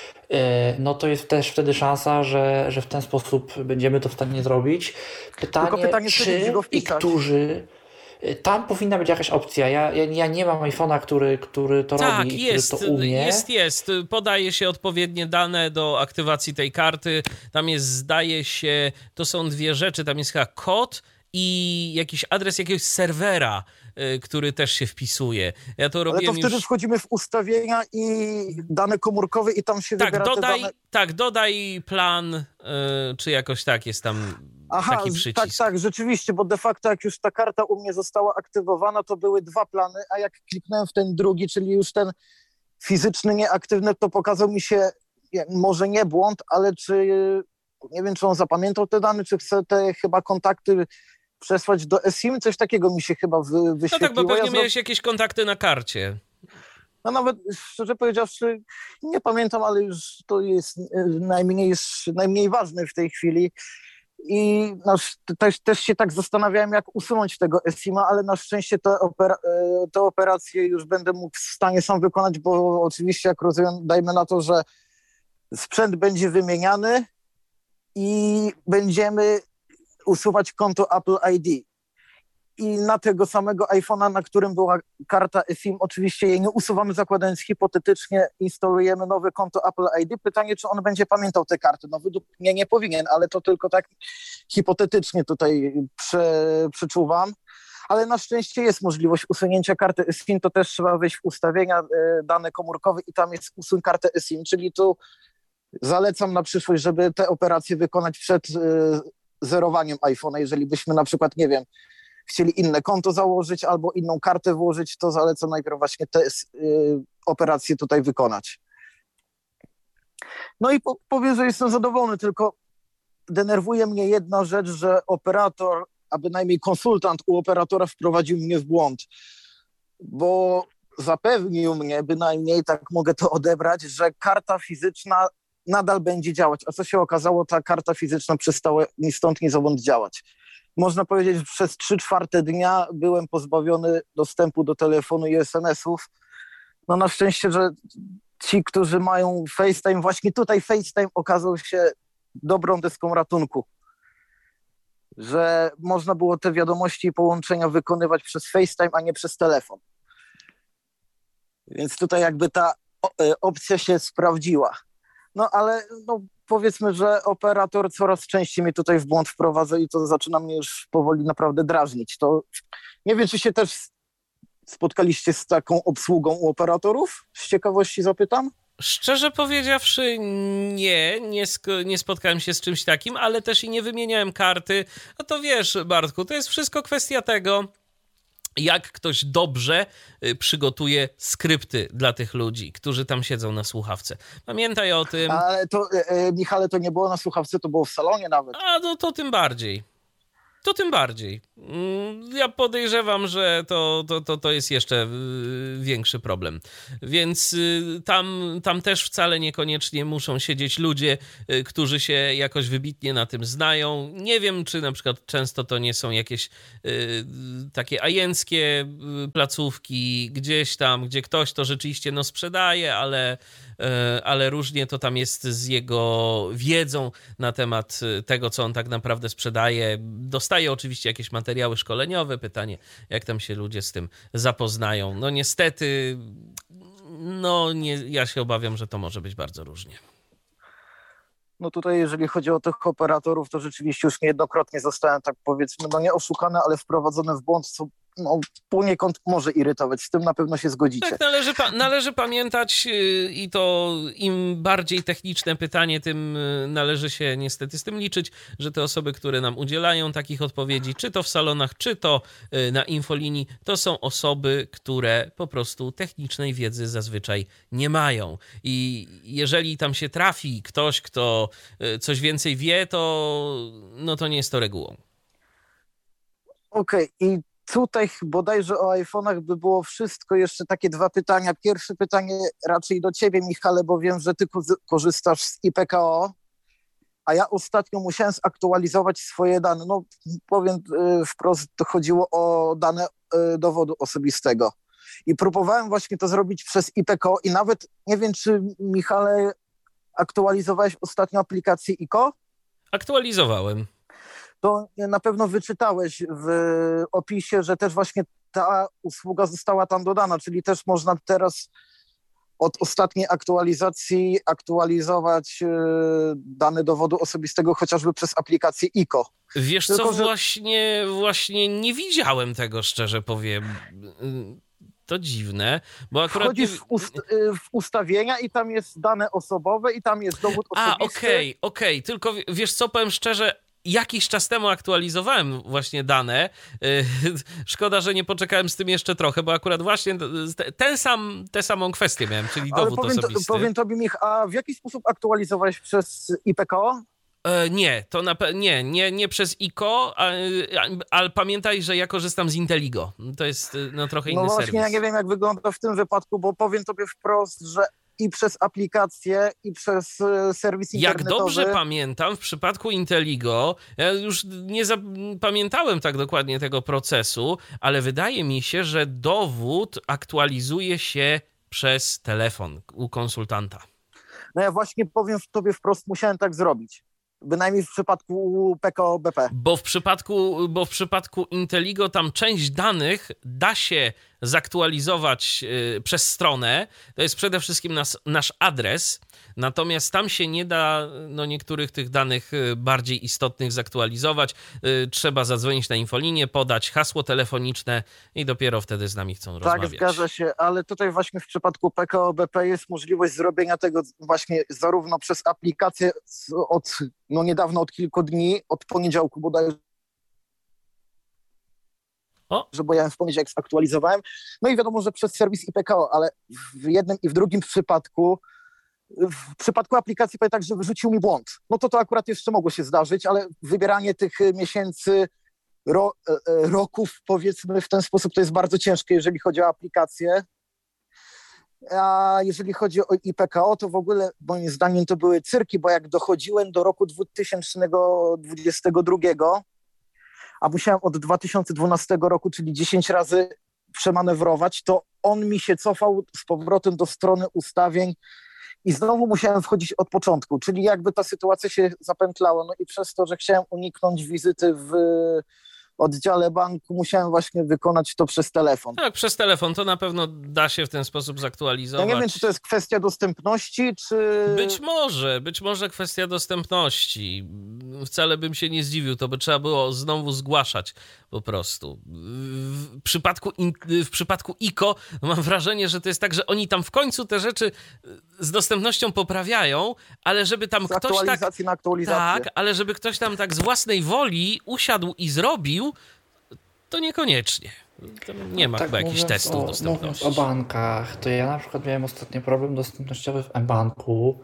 no to jest też wtedy szansa, że w ten sposób będziemy to w stanie zrobić. Pytanie czy i którzy... Tam powinna być jakaś opcja. Ja nie mam iPhone'a, który to robi, który to umie. Jest. Podaje się odpowiednie dane do aktywacji tej karty. Tam jest, zdaje się, to są dwie rzeczy. Tam jest chyba kod i jakiś adres jakiegoś serwera, który też się wpisuje. Ja to robiłem. Ale to wtedy wchodzimy w ustawienia i dane komórkowe i tam się wybiera te dane. Tak, dodaj plan, czy jakoś tak jest tam taki przycisk. Tak, rzeczywiście, bo de facto jak już ta karta u mnie została aktywowana, to były dwa plany, a jak kliknąłem w ten drugi, czyli już ten fizyczny, nieaktywny, to pokazał mi się może nie błąd, ale nie wiem, czy on zapamiętał te dane, czy chce te chyba kontakty przesłać do eSIM, coś takiego mi się chyba wyświetliło. No tak, bo pewnie miałeś jakieś kontakty na karcie. No nawet, szczerze powiedziawszy, nie pamiętam, ale już to jest najmniej ważne w tej chwili. I też się tak zastanawiałem, jak usunąć tego eSIM-a, ale na szczęście te operacje już będę mógł w stanie sam wykonać, bo oczywiście, jak rozumiem, dajmy na to, że sprzęt będzie wymieniany i będziemy usuwać konto Apple ID. I na tego samego iPhone'a, na którym była karta eSIM, oczywiście jej nie usuwamy, zakładając hipotetycznie, instalujemy nowe konto Apple ID. Pytanie, czy on będzie pamiętał te karty. No według mnie nie powinien, ale to tylko tak hipotetycznie tutaj przeczuwam. Ale na szczęście jest możliwość usunięcia karty eSIM, to też trzeba wejść w ustawienia, dane komórkowe i tam jest usuń kartę eSIM, czyli tu zalecam na przyszłość, żeby te operacje wykonać przed zerowaniem iPhone'a. Jeżeli byśmy na przykład, nie wiem, chcieli inne konto założyć albo inną kartę włożyć, to zalecam najpierw właśnie te operacje tutaj wykonać. No i powiem, że jestem zadowolony, tylko denerwuje mnie jedna rzecz, że operator, a bynajmniej konsultant u operatora wprowadził mnie w błąd, bo zapewnił mnie, bynajmniej tak mogę to odebrać, że karta fizyczna nadal będzie działać, a co się okazało, ta karta fizyczna przestała ni stąd, ni zowąd działać. Można powiedzieć, że przez 3/4 dnia byłem pozbawiony dostępu do telefonu i SMS-ów. No na szczęście, że ci, którzy mają FaceTime, właśnie tutaj FaceTime okazał się dobrą deską ratunku. Że można było te wiadomości i połączenia wykonywać przez FaceTime, a nie przez telefon. Więc tutaj jakby ta opcja się sprawdziła. No ale powiedzmy, że operator coraz częściej mnie tutaj w błąd wprowadza i to zaczyna mnie już powoli naprawdę drażnić. To nie wiem, czy się też spotkaliście z taką obsługą u operatorów? Z ciekawości zapytam. Szczerze powiedziawszy, nie spotkałem się z czymś takim, ale też i nie wymieniałem karty. A to wiesz, Bartku, to jest wszystko kwestia tego, jak ktoś dobrze przygotuje skrypty dla tych ludzi, którzy tam siedzą na słuchawce. Pamiętaj o tym. Ale to, Michale, to nie było na słuchawce, to było w salonie nawet. A no to tym bardziej. To tym bardziej. Ja podejrzewam, że to jest jeszcze większy problem. Więc tam też wcale niekoniecznie muszą siedzieć ludzie, którzy się jakoś wybitnie na tym znają. Nie wiem, czy na przykład często to nie są jakieś takie ajenckie placówki gdzieś tam, gdzie ktoś to rzeczywiście sprzedaje, ale różnie to tam jest z jego wiedzą na temat tego, co on tak naprawdę sprzedaje. Dostaje oczywiście jakieś materiały szkoleniowe. Pytanie, jak tam się ludzie z tym zapoznają. No niestety, ja się obawiam, że to może być bardzo różnie. No tutaj, jeżeli chodzi o tych operatorów, to rzeczywiście już niejednokrotnie zostałem, tak powiedzmy, nie oszukany, ale wprowadzony w błąd, co poniekąd może irytować. Z tym na pewno się zgodzicie. Tak, należy pamiętać i to im bardziej techniczne pytanie, tym należy się niestety z tym liczyć, że te osoby, które nam udzielają takich odpowiedzi, czy to w salonach, czy to na infolinii, to są osoby, które po prostu technicznej wiedzy zazwyczaj nie mają. I jeżeli tam się trafi ktoś, kto coś więcej wie, to nie jest to regułą. Okej, i tutaj bodajże o iPhone'ach by było wszystko. Jeszcze takie dwa pytania. Pierwsze pytanie raczej do ciebie, Michale, bo wiem, że ty korzystasz z IPKO, a ja ostatnio musiałem zaktualizować swoje dane. No powiem wprost, to chodziło o dane dowodu osobistego. I próbowałem właśnie to zrobić przez IPKO i nawet nie wiem, czy Michale aktualizowałeś ostatnio aplikację IKO? Aktualizowałem. To na pewno wyczytałeś w opisie, że też właśnie ta usługa została tam dodana, czyli też można teraz od ostatniej aktualizacji aktualizować dane dowodu osobistego chociażby przez aplikację IKO. Wiesz tylko, co, właśnie nie widziałem tego, szczerze powiem. To dziwne, bo akurat... Wchodzisz w ustawienia i tam jest dane osobowe i tam jest dowód osobisty. Okej. Tylko wiesz co, powiem szczerze, jakiś czas temu aktualizowałem właśnie dane. Szkoda, że nie poczekałem z tym jeszcze trochę, bo akurat właśnie tę samą kwestię miałem, czyli dowód osobisty. Powiem tobie, a w jaki sposób aktualizowałeś przez IPKO? Nie, to nie przez IKO, ale pamiętaj, że ja korzystam z Inteligo. To jest trochę inny serwis. No właśnie, ja nie wiem, jak wygląda w tym wypadku, bo powiem tobie wprost, że i przez aplikację, i przez serwis internetowy. Jak dobrze pamiętam, w przypadku Inteligo, ja już nie zapamiętałem tak dokładnie tego procesu, ale wydaje mi się, że dowód aktualizuje się przez telefon u konsultanta. No ja właśnie powiem tobie wprost, musiałem tak zrobić. Bynajmniej w przypadku PKO BP. Bo w przypadku Inteligo tam część danych da się zaktualizować przez stronę. To jest przede wszystkim nasz adres. Natomiast tam się nie da niektórych tych danych bardziej istotnych zaktualizować. Trzeba zadzwonić na infolinię, podać hasło telefoniczne i dopiero wtedy z nami chcą rozmawiać. Tak, zgadza się, ale tutaj właśnie w przypadku PKO BP jest możliwość zrobienia tego właśnie zarówno przez aplikację od niedawno, od kilku dni, od poniedziałku bodajże. Bo ja w poniedziałek zaktualizowałem. No i wiadomo, że przez serwis IPKO, ale w jednym i w drugim przypadku aplikacji powiem tak, że wyrzucił mi błąd. No to akurat jeszcze mogło się zdarzyć, ale wybieranie tych miesięcy, roków powiedzmy w ten sposób to jest bardzo ciężkie, jeżeli chodzi o aplikację. A jeżeli chodzi o IPKO, to w ogóle moim zdaniem to były cyrki, bo jak dochodziłem do roku 2022, a musiałem od 2012 roku, czyli 10 razy przemanewrować, to on mi się cofał z powrotem do strony ustawień i znowu musiałem wchodzić od początku, czyli jakby ta sytuacja się zapętlała. No i przez to, że chciałem uniknąć wizyty w oddziale banku, musiałem właśnie wykonać to przez telefon. Tak, przez telefon to na pewno da się w ten sposób zaktualizować. Ja nie wiem, czy to jest kwestia dostępności, czy... Być może kwestia dostępności. Wcale bym się nie zdziwił, to by trzeba było znowu zgłaszać po prostu. W przypadku IKO mam wrażenie, że to jest tak, że oni tam w końcu te rzeczy z dostępnością poprawiają, ale żeby tam ktoś tak... aktualizacji na aktualizację. Tak, ale żeby ktoś tam tak z własnej woli usiadł i zrobił, to niekoniecznie. Tam nie ma chyba jakichś testów dostępności. Mówiąc o bankach, to ja na przykład miałem ostatnio problem dostępnościowy w mBanku,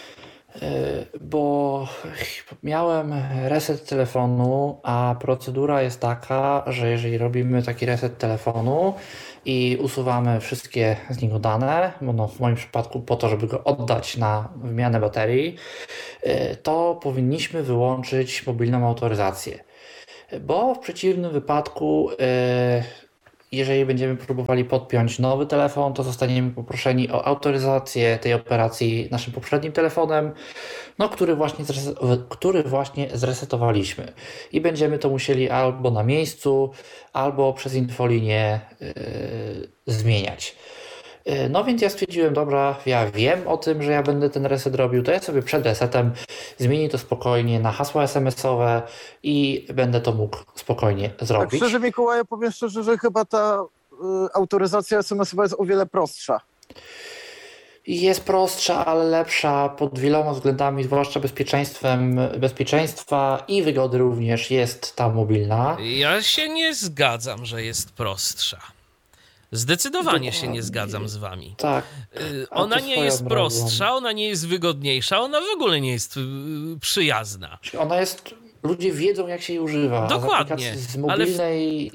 bo miałem reset telefonu, a procedura jest taka, że jeżeli robimy taki reset telefonu i usuwamy wszystkie z niego dane, bo no w moim przypadku po to, żeby go oddać na wymianę baterii, to powinniśmy wyłączyć mobilną autoryzację. Bo w przeciwnym wypadku, jeżeli będziemy próbowali podpiąć nowy telefon, to zostaniemy poproszeni o autoryzację tej operacji naszym poprzednim telefonem, no, który właśnie zresetowaliśmy. I będziemy to musieli albo na miejscu, albo przez infolinię zmieniać. No więc ja stwierdziłem, dobra, ja wiem o tym, że ja będę ten reset robił, to ja sobie przed resetem zmienię to spokojnie na hasła SMS-owe i będę to mógł spokojnie zrobić. Tak szczerze, Mikołaj, powiem szczerze, że chyba ta autoryzacja SMS-owa jest o wiele prostsza. Jest prostsza, ale lepsza pod wieloma względami, zwłaszcza bezpieczeństwa i wygody również jest ta mobilna. Ja się nie zgadzam, że jest prostsza. Zdecydowanie się nie zgadzam z wami. Tak. Ona nie jest prostsza, ona nie jest wygodniejsza, ona w ogóle nie jest przyjazna. Ona jest... Ludzie wiedzą, jak się jej używa. Dokładnie. Z mobilnej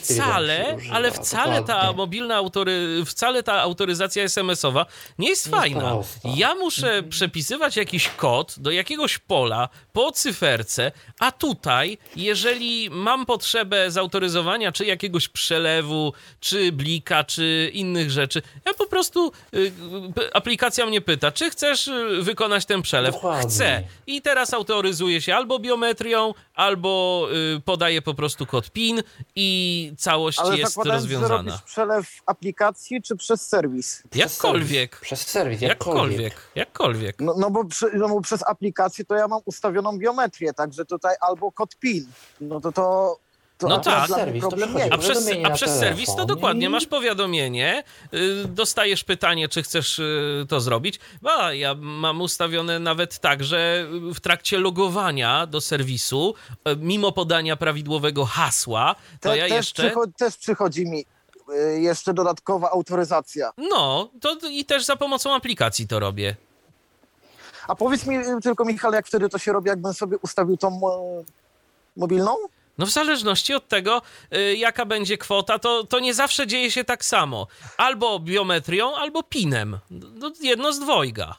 wcale ta autoryzacja SMS-owa nie jest fajna. Prosta. Ja muszę przepisywać jakiś kod do jakiegoś pola po cyferce, a tutaj, jeżeli mam potrzebę zautoryzowania czy jakiegoś przelewu, czy blika, czy innych rzeczy, ja po prostu aplikacja mnie pyta, czy chcesz wykonać ten przelew? Dokładnie. Chcę. I teraz autoryzuje się albo biometrią, albo podaje po prostu kod PIN i całość jest rozwiązana. Ale robisz przelew aplikacji czy przez serwis? Jakkolwiek. Przez serwis, Jakkolwiek. No bo przez aplikację to ja mam ustawioną biometrię, także tutaj albo kod PIN. No to no tak, serwis, a przez serwis to dokładnie, masz powiadomienie, dostajesz pytanie, czy chcesz to zrobić. Ja mam ustawione nawet tak, że w trakcie logowania do serwisu, mimo podania prawidłowego hasła, to też przychodzi mi jeszcze dodatkowa autoryzacja. No, to i też za pomocą aplikacji to robię. A powiedz mi tylko, Michał, jak wtedy to się robi, jakbym sobie ustawił tą mobilną? No w zależności od tego, jaka będzie kwota, to nie zawsze dzieje się tak samo. Albo biometrią, albo PIN-em. No, jedno z dwojga.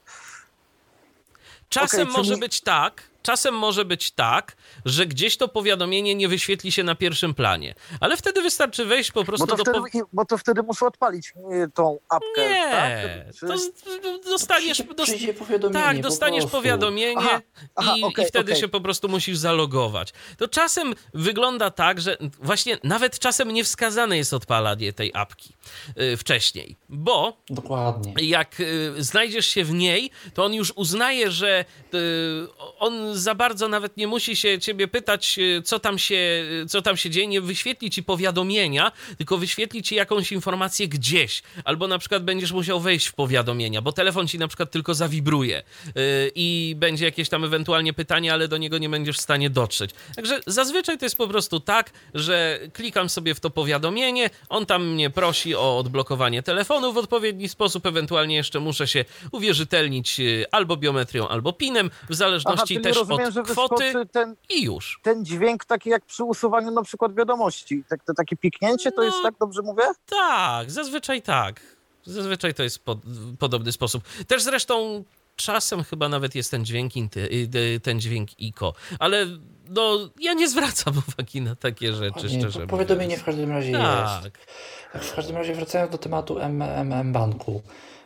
Czasem może być tak, że gdzieś to powiadomienie nie wyświetli się na pierwszym planie. Ale wtedy wystarczy wejść po prostu bo to wtedy muszę odpalić tą apkę. Nie, tak? dostaniesz powiadomienie i wtedy się po prostu musisz zalogować. To czasem wygląda tak, że właśnie nawet czasem niewskazane jest odpalanie tej apki wcześniej, bo dokładnie. Jak znajdziesz się w niej, to on już uznaje, że on za bardzo nawet nie musi się ciebie pytać, co tam się dzieje, nie wyświetli ci powiadomienia, tylko wyświetli ci jakąś informację gdzieś, albo na przykład będziesz musiał wejść w powiadomienia, bo telefon ci na przykład tylko zawibruje i będzie jakieś tam ewentualnie pytanie, ale do niego nie będziesz w stanie dotrzeć. Także zazwyczaj to jest po prostu tak, że klikam sobie w to powiadomienie, on tam mnie prosi o odblokowanie telefonu w odpowiedni sposób, ewentualnie jeszcze muszę się uwierzytelnić albo biometrią, albo PIN-em, w zależności też od kwoty i już. Ten dźwięk taki jak przy usuwaniu na przykład wiadomości, takie piknięcie, to jest tak, dobrze mówię? Tak, zazwyczaj tak. Zazwyczaj to jest podobny sposób. Też zresztą czasem chyba nawet jest ten dźwięk IKO, ale no, ja nie zwracam uwagi na takie rzeczy, szczerze mówiąc. Powiadomienie w każdym razie jest. W każdym razie wracając do tematu mBanku.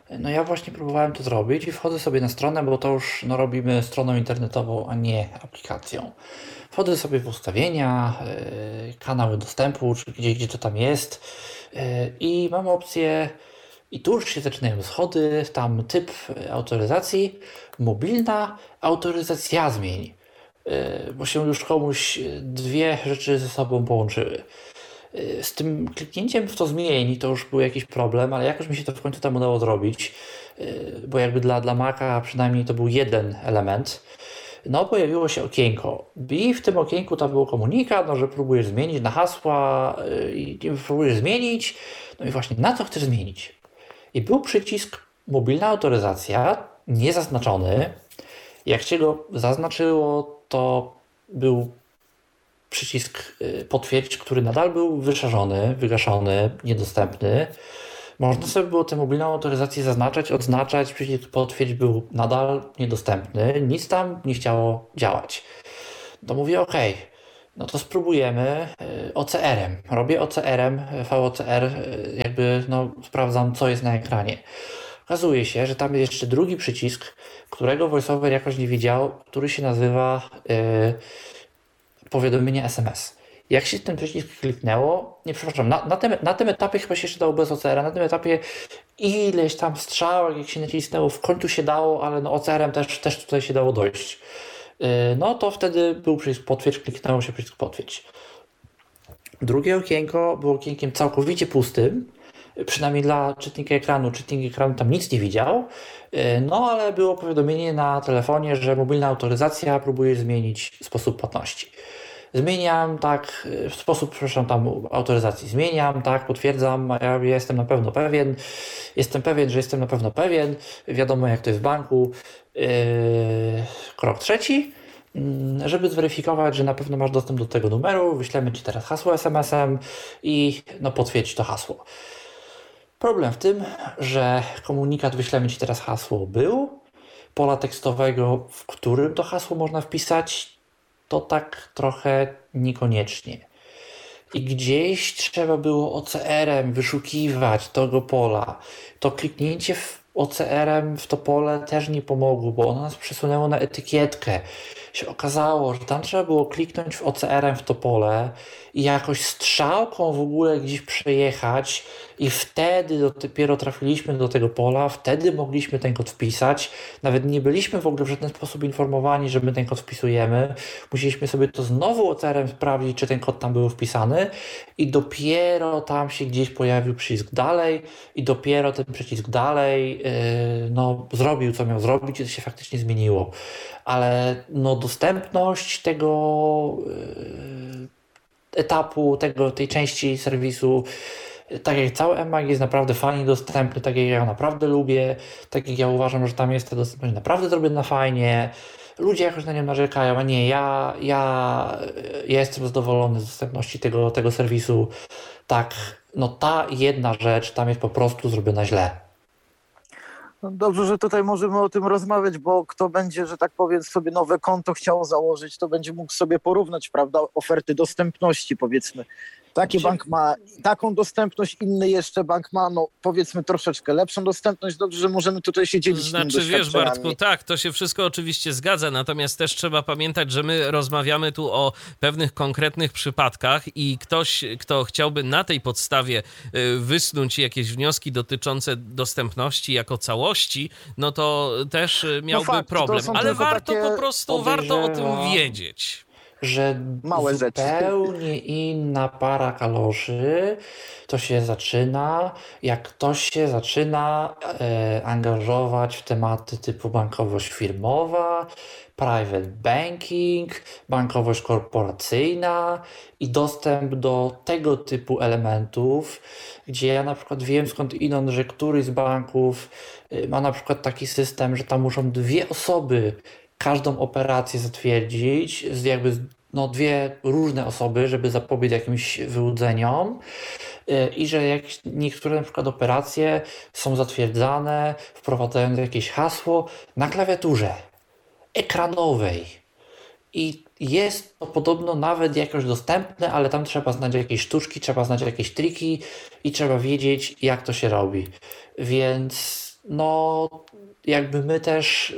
No ja właśnie próbowałem to zrobić i wchodzę sobie na stronę, bo to już robimy stroną internetową, a nie aplikacją. Wchodzę sobie w ustawienia, kanały dostępu, czy gdzie to tam jest i mam opcję, i tu już się zaczynają schody, tam typ autoryzacji, mobilna autoryzacja zmień, bo się już komuś dwie rzeczy ze sobą połączyły. Z tym kliknięciem w to zmień to już był jakiś problem, ale jakoś mi się to w końcu tam udało zrobić, bo jakby dla Maca przynajmniej to był jeden element. No pojawiło się okienko i w tym okienku tam był komunikat, że próbujesz zmienić na hasła i próbujesz zmienić, no i właśnie na co chcesz zmienić. I był przycisk mobilna autoryzacja, niezaznaczony. Jak się go zaznaczyło, to był przycisk potwierdź, który nadal był wyszarzony, wygaszony, niedostępny. Można sobie było tę mobilną autoryzację zaznaczać, odznaczać, przycisk potwierdź był nadal niedostępny, nic tam nie chciało działać. To mówię OK, no to spróbujemy OCR-em. Robię OCR-em, VOCR, jakby sprawdzam co jest na ekranie. Okazuje się, że tam jest jeszcze drugi przycisk, którego VoiceOver jakoś nie widział, który się nazywa powiadomienie SMS. Jak się ten przycisk kliknęło, na tym etapie chyba się jeszcze dało bez OCR-a, na tym etapie ileś tam strzałek, jak się nacisnęło, w końcu się dało, ale OCR-em też tutaj się dało dojść. No to wtedy był przycisk potwierdź, kliknęło się przycisk potwierdź. Drugie okienko było okienkiem całkowicie pustym, przynajmniej dla czytnika ekranu. Czytnik ekranu tam nic nie widział, no ale było powiadomienie na telefonie, że mobilna autoryzacja próbuje zmienić sposób płatności. Zmieniam, tak, autoryzacji zmieniam, tak, potwierdzam, ja jestem na pewno pewien, że jestem na pewno pewien, wiadomo jak to jest w banku. Krok trzeci, żeby zweryfikować, że na pewno masz dostęp do tego numeru, wyślemy Ci teraz hasło SMS-em i potwierdź to hasło. Problem w tym, że komunikat wyślemy Ci teraz hasło był, pola tekstowego, w którym to hasło można wpisać, to tak trochę niekoniecznie. I gdzieś trzeba było OCR-em wyszukiwać tego pola. To kliknięcie OCR-em w to pole też nie pomogło, bo ono nas przesunęło na etykietkę. Się okazało, że tam trzeba było kliknąć OCR-em w to pole i jakoś strzałką w ogóle gdzieś przejechać i wtedy dopiero trafiliśmy do tego pola, wtedy mogliśmy ten kod wpisać. Nawet nie byliśmy w ogóle w żaden sposób informowani, że my ten kod wpisujemy. Musieliśmy sobie to znowu OCR-em sprawdzić, czy ten kod tam był wpisany i dopiero tam się gdzieś pojawił przycisk dalej i dopiero ten przycisk dalej zrobił, co miał zrobić i to się faktycznie zmieniło. Ale dostępność tego etapu, tej części serwisu, tak jak cały eMAG jest naprawdę fajnie dostępny, tak jak ja naprawdę lubię, tak jak ja uważam, że tam jest ta dostępność naprawdę zrobiona fajnie, ludzie jakoś na nią narzekają, a nie, ja jestem zadowolony z dostępności tego serwisu. Tak, ta jedna rzecz tam jest po prostu zrobiona źle. No dobrze, że tutaj możemy o tym rozmawiać, bo kto będzie, że tak powiem, sobie nowe konto chciał założyć, to będzie mógł sobie porównać, prawda, oferty dostępności, powiedzmy. Taki bank ma taką dostępność, inny jeszcze bank ma, powiedzmy troszeczkę lepszą dostępność. Dobrze, że możemy tutaj się dzielić tym doświadczeniami. Wiesz, Bartku, tak, to się wszystko oczywiście zgadza, natomiast też trzeba pamiętać, że my rozmawiamy tu o pewnych konkretnych przypadkach i ktoś, kto chciałby na tej podstawie wysnuć jakieś wnioski dotyczące dostępności jako całości, to też miałby problem. Ale warto po prostu, warto o tym wiedzieć. Że małe zupełnie rzeczy. Inna para kaloszy to się zaczyna, jak ktoś się zaczyna angażować w tematy typu bankowość firmowa, private banking, bankowość korporacyjna i dostęp do tego typu elementów, gdzie ja na przykład wiem skądinąd, że któryś z banków ma na przykład taki system, że tam muszą dwie osoby każdą operację zatwierdzić, dwie różne osoby, żeby zapobiec jakimś wyłudzeniom i że jak niektóre na przykład operacje są zatwierdzane, wprowadzając jakieś hasło na klawiaturze ekranowej i jest to podobno nawet jakoś dostępne, ale tam trzeba znać jakieś sztuczki, trzeba znać jakieś triki i trzeba wiedzieć, jak to się robi. Więc no jakby my też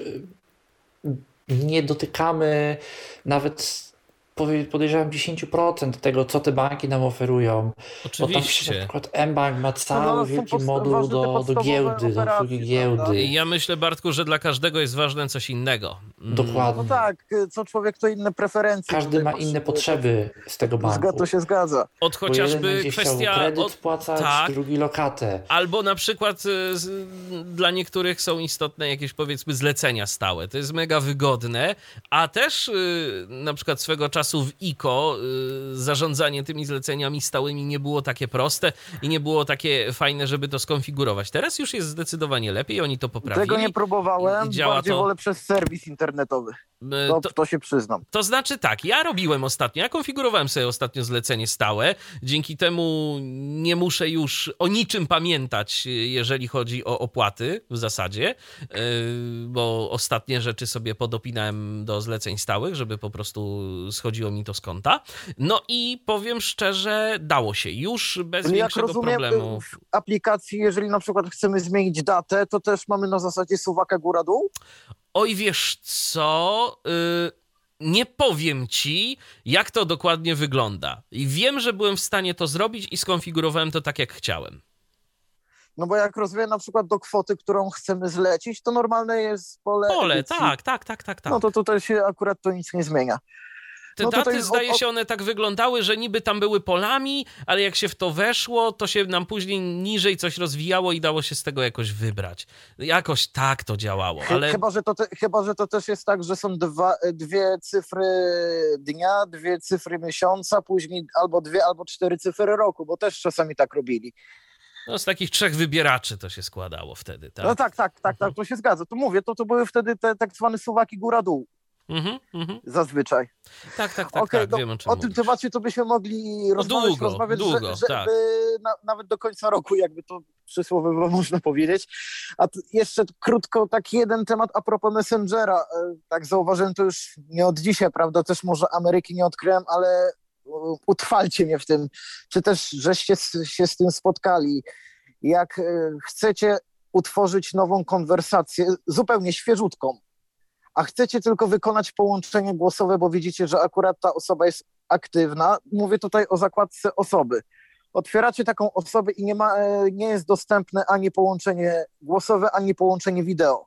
nie dotykamy nawet, podejrzewam, 10% tego, co te banki nam oferują. Oczywiście. Bo tam na przykład mBank ma cały wielki moduł do giełdy, do obsługi giełdy. Ja myślę, Bartku, że dla każdego jest ważne coś innego. Dokładnie. No tak, co człowiek to inne preferencje. Każdy ma inne potrzeby z tego banku. To się zgadza. Od chociażby kwestia... kredyt spłacać, tak. drugi lokatę. Albo na przykład dla niektórych są istotne jakieś, powiedzmy, zlecenia stałe. To jest mega wygodne, a też na przykład swego czasu w IKO zarządzanie tymi zleceniami stałymi nie było takie proste i nie było takie fajne, żeby to skonfigurować. Teraz już jest zdecydowanie lepiej, oni to poprawili. Tego nie próbowałem, bardziej wolę przez serwis internetowy. To się przyznam. To znaczy tak, ja konfigurowałem sobie ostatnio zlecenie stałe, dzięki temu nie muszę już o niczym pamiętać, jeżeli chodzi o opłaty w zasadzie, bo ostatnie rzeczy sobie podopinałem do zleceń stałych, żeby po prostu schodziło mi to z konta. No i powiem szczerze, dało się już bez większego problemu. W aplikacji, jeżeli na przykład chcemy zmienić datę, to też mamy na zasadzie suwaka góra-dół? Oj, wiesz co, nie powiem ci, jak to dokładnie wygląda. I wiem, że byłem w stanie to zrobić i skonfigurowałem to tak, jak chciałem. No bo jak rozumiem na przykład do kwoty, którą chcemy zlecić, to normalne jest pole edycji. Tak. No to tutaj się akurat to nic nie zmienia. Te daty, zdaje się, one tak wyglądały, że niby tam były polami, ale jak się w to weszło, to się nam później niżej coś rozwijało i dało się z tego jakoś wybrać. Jakoś tak to działało, ale... Chyba, że to też jest tak, że są dwie cyfry dnia, dwie cyfry miesiąca, później albo 2, albo 4 cyfry roku, bo też czasami tak robili. No z takich 3 wybieraczy to się składało wtedy, tak? No tak, to się zgadza. To mówię, to były wtedy te tak zwane suwaki góra-dół. Zazwyczaj. Tak, wiem o czym o tym temacie to byśmy mogli rozmawiać długo, żeby nawet do końca roku, jakby to przysłowiowo można powiedzieć. A jeszcze krótko taki jeden temat a propos Messengera. Tak zauważyłem to już nie od dzisiaj, prawda, też może Ameryki nie odkryłem, ale utrwalcie mnie w tym, czy też żeście się z tym spotkali. Jak chcecie utworzyć nową konwersację, zupełnie świeżutką, a chcecie tylko wykonać połączenie głosowe, bo widzicie, że akurat ta osoba jest aktywna. Mówię tutaj o zakładce osoby. Otwieracie taką osobę i nie jest dostępne ani połączenie głosowe, ani połączenie wideo.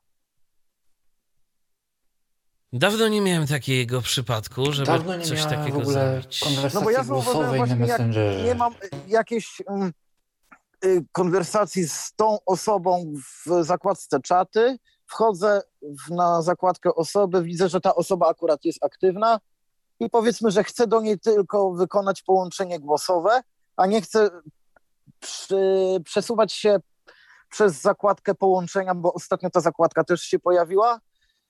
Dawno nie miałem takiego przypadku, żeby coś takiego zrobić. No bo ja głosowej na Messengerze. Jak nie mam jakiejś konwersacji z tą osobą w zakładce czaty, wchodzę na zakładkę osoby, widzę, że ta osoba akurat jest aktywna i powiedzmy, że chcę do niej tylko wykonać połączenie głosowe, a nie chcę przesuwać się przez zakładkę połączenia, bo ostatnio ta zakładka też się pojawiła.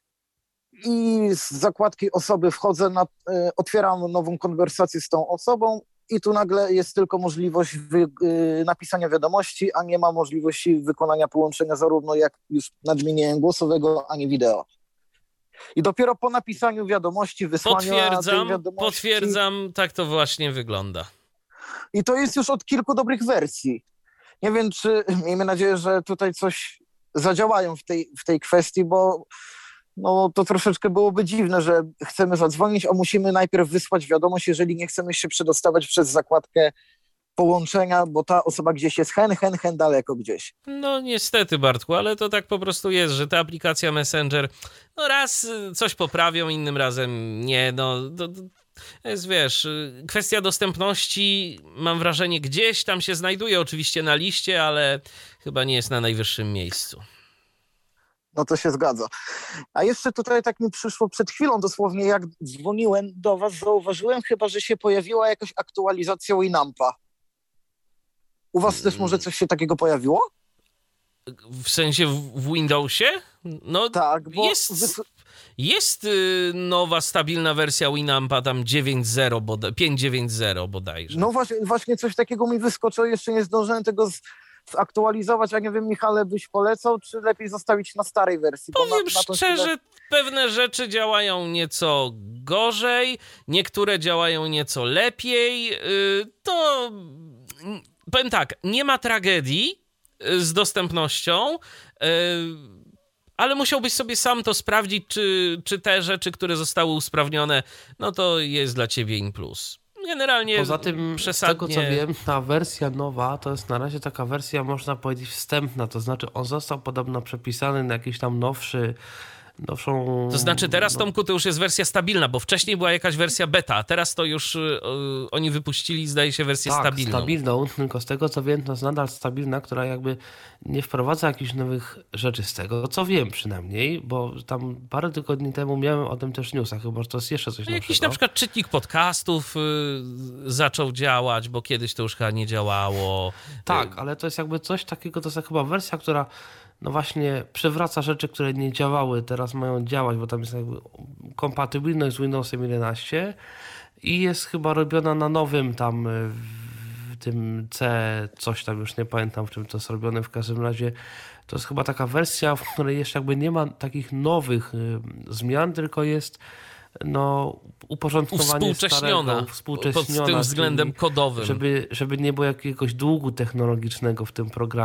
I z zakładki osoby wchodzę, otwieram nową konwersację z tą osobą i tu nagle jest tylko możliwość napisania wiadomości, a nie ma możliwości wykonania połączenia zarówno, jak już nadmieniłem, głosowego, ani wideo. I dopiero po napisaniu wiadomości, wysłania tej wiadomości... Potwierdzam, tak to właśnie wygląda. I to jest już od kilku dobrych wersji. Nie wiem, czy miejmy nadzieję, że tutaj coś zadziałają w tej kwestii, bo no to troszeczkę byłoby dziwne, że chcemy zadzwonić, a musimy najpierw wysłać wiadomość, jeżeli nie chcemy się przedostawać przez zakładkę połączenia, bo ta osoba gdzieś jest hen daleko gdzieś. No niestety, Bartku, ale to tak po prostu jest, że ta aplikacja Messenger no raz coś poprawią, innym razem nie, no to jest, wiesz, kwestia dostępności, mam wrażenie, gdzieś tam się znajduje oczywiście na liście, ale chyba nie jest na najwyższym miejscu. No to się zgadza. A jeszcze tutaj tak mi przyszło przed chwilą dosłownie, jak dzwoniłem do was, zauważyłem chyba, że się pojawiła jakaś aktualizacja Winampa. U was też może coś się takiego pojawiło? W sensie w Windowsie? No tak, bo jest nowa, stabilna wersja Winampa, tam 5.9.0 bodajże. No właśnie coś takiego mi wyskoczyło, jeszcze nie zdążyłem tego zaktualizować, a nie wiem, Michale, byś polecał, czy lepiej zostawić na starej wersji? Powiem szczerze, pewne rzeczy działają nieco gorzej, niektóre działają nieco lepiej. To powiem tak, nie ma tragedii, z dostępnością, ale musiałbyś sobie sam to sprawdzić, czy te rzeczy, które zostały usprawnione, no to jest dla ciebie in plus. Generalnie poza tym, przesadnie... z tego co wiem, ta wersja nowa to jest na razie taka wersja, można powiedzieć, wstępna, to znaczy on został podobno przepisany na jakiś tam nowszą... To znaczy teraz, Tomku, to już jest wersja stabilna, bo wcześniej była jakaś wersja beta, a teraz to już oni wypuścili, zdaje się, wersję stabilną. Tylko z tego co wiem, to jest nadal stabilna, która jakby nie wprowadza jakichś nowych rzeczy z tego, co wiem przynajmniej, bo tam parę tygodni temu miałem o tym też newsa, chyba że to jest jeszcze coś nowszego. Jakiś na przykład czytnik podcastów zaczął działać, bo kiedyś to już chyba nie działało. Tak, ale to jest jakby coś takiego, to jest chyba wersja, która no właśnie przywraca rzeczy, które nie działały, teraz mają działać, bo tam jest jakby kompatybilność z Windowsem 11 i jest chyba robiona na nowym tam w tym C, coś tam, już nie pamiętam, w czym to jest robione, w każdym razie to jest chyba taka wersja, w której jeszcze jakby nie ma takich nowych zmian, tylko jest no uporządkowanie starego, pod tym względem kodowym. Żeby nie było jakiegoś długu technologicznego w tym programie.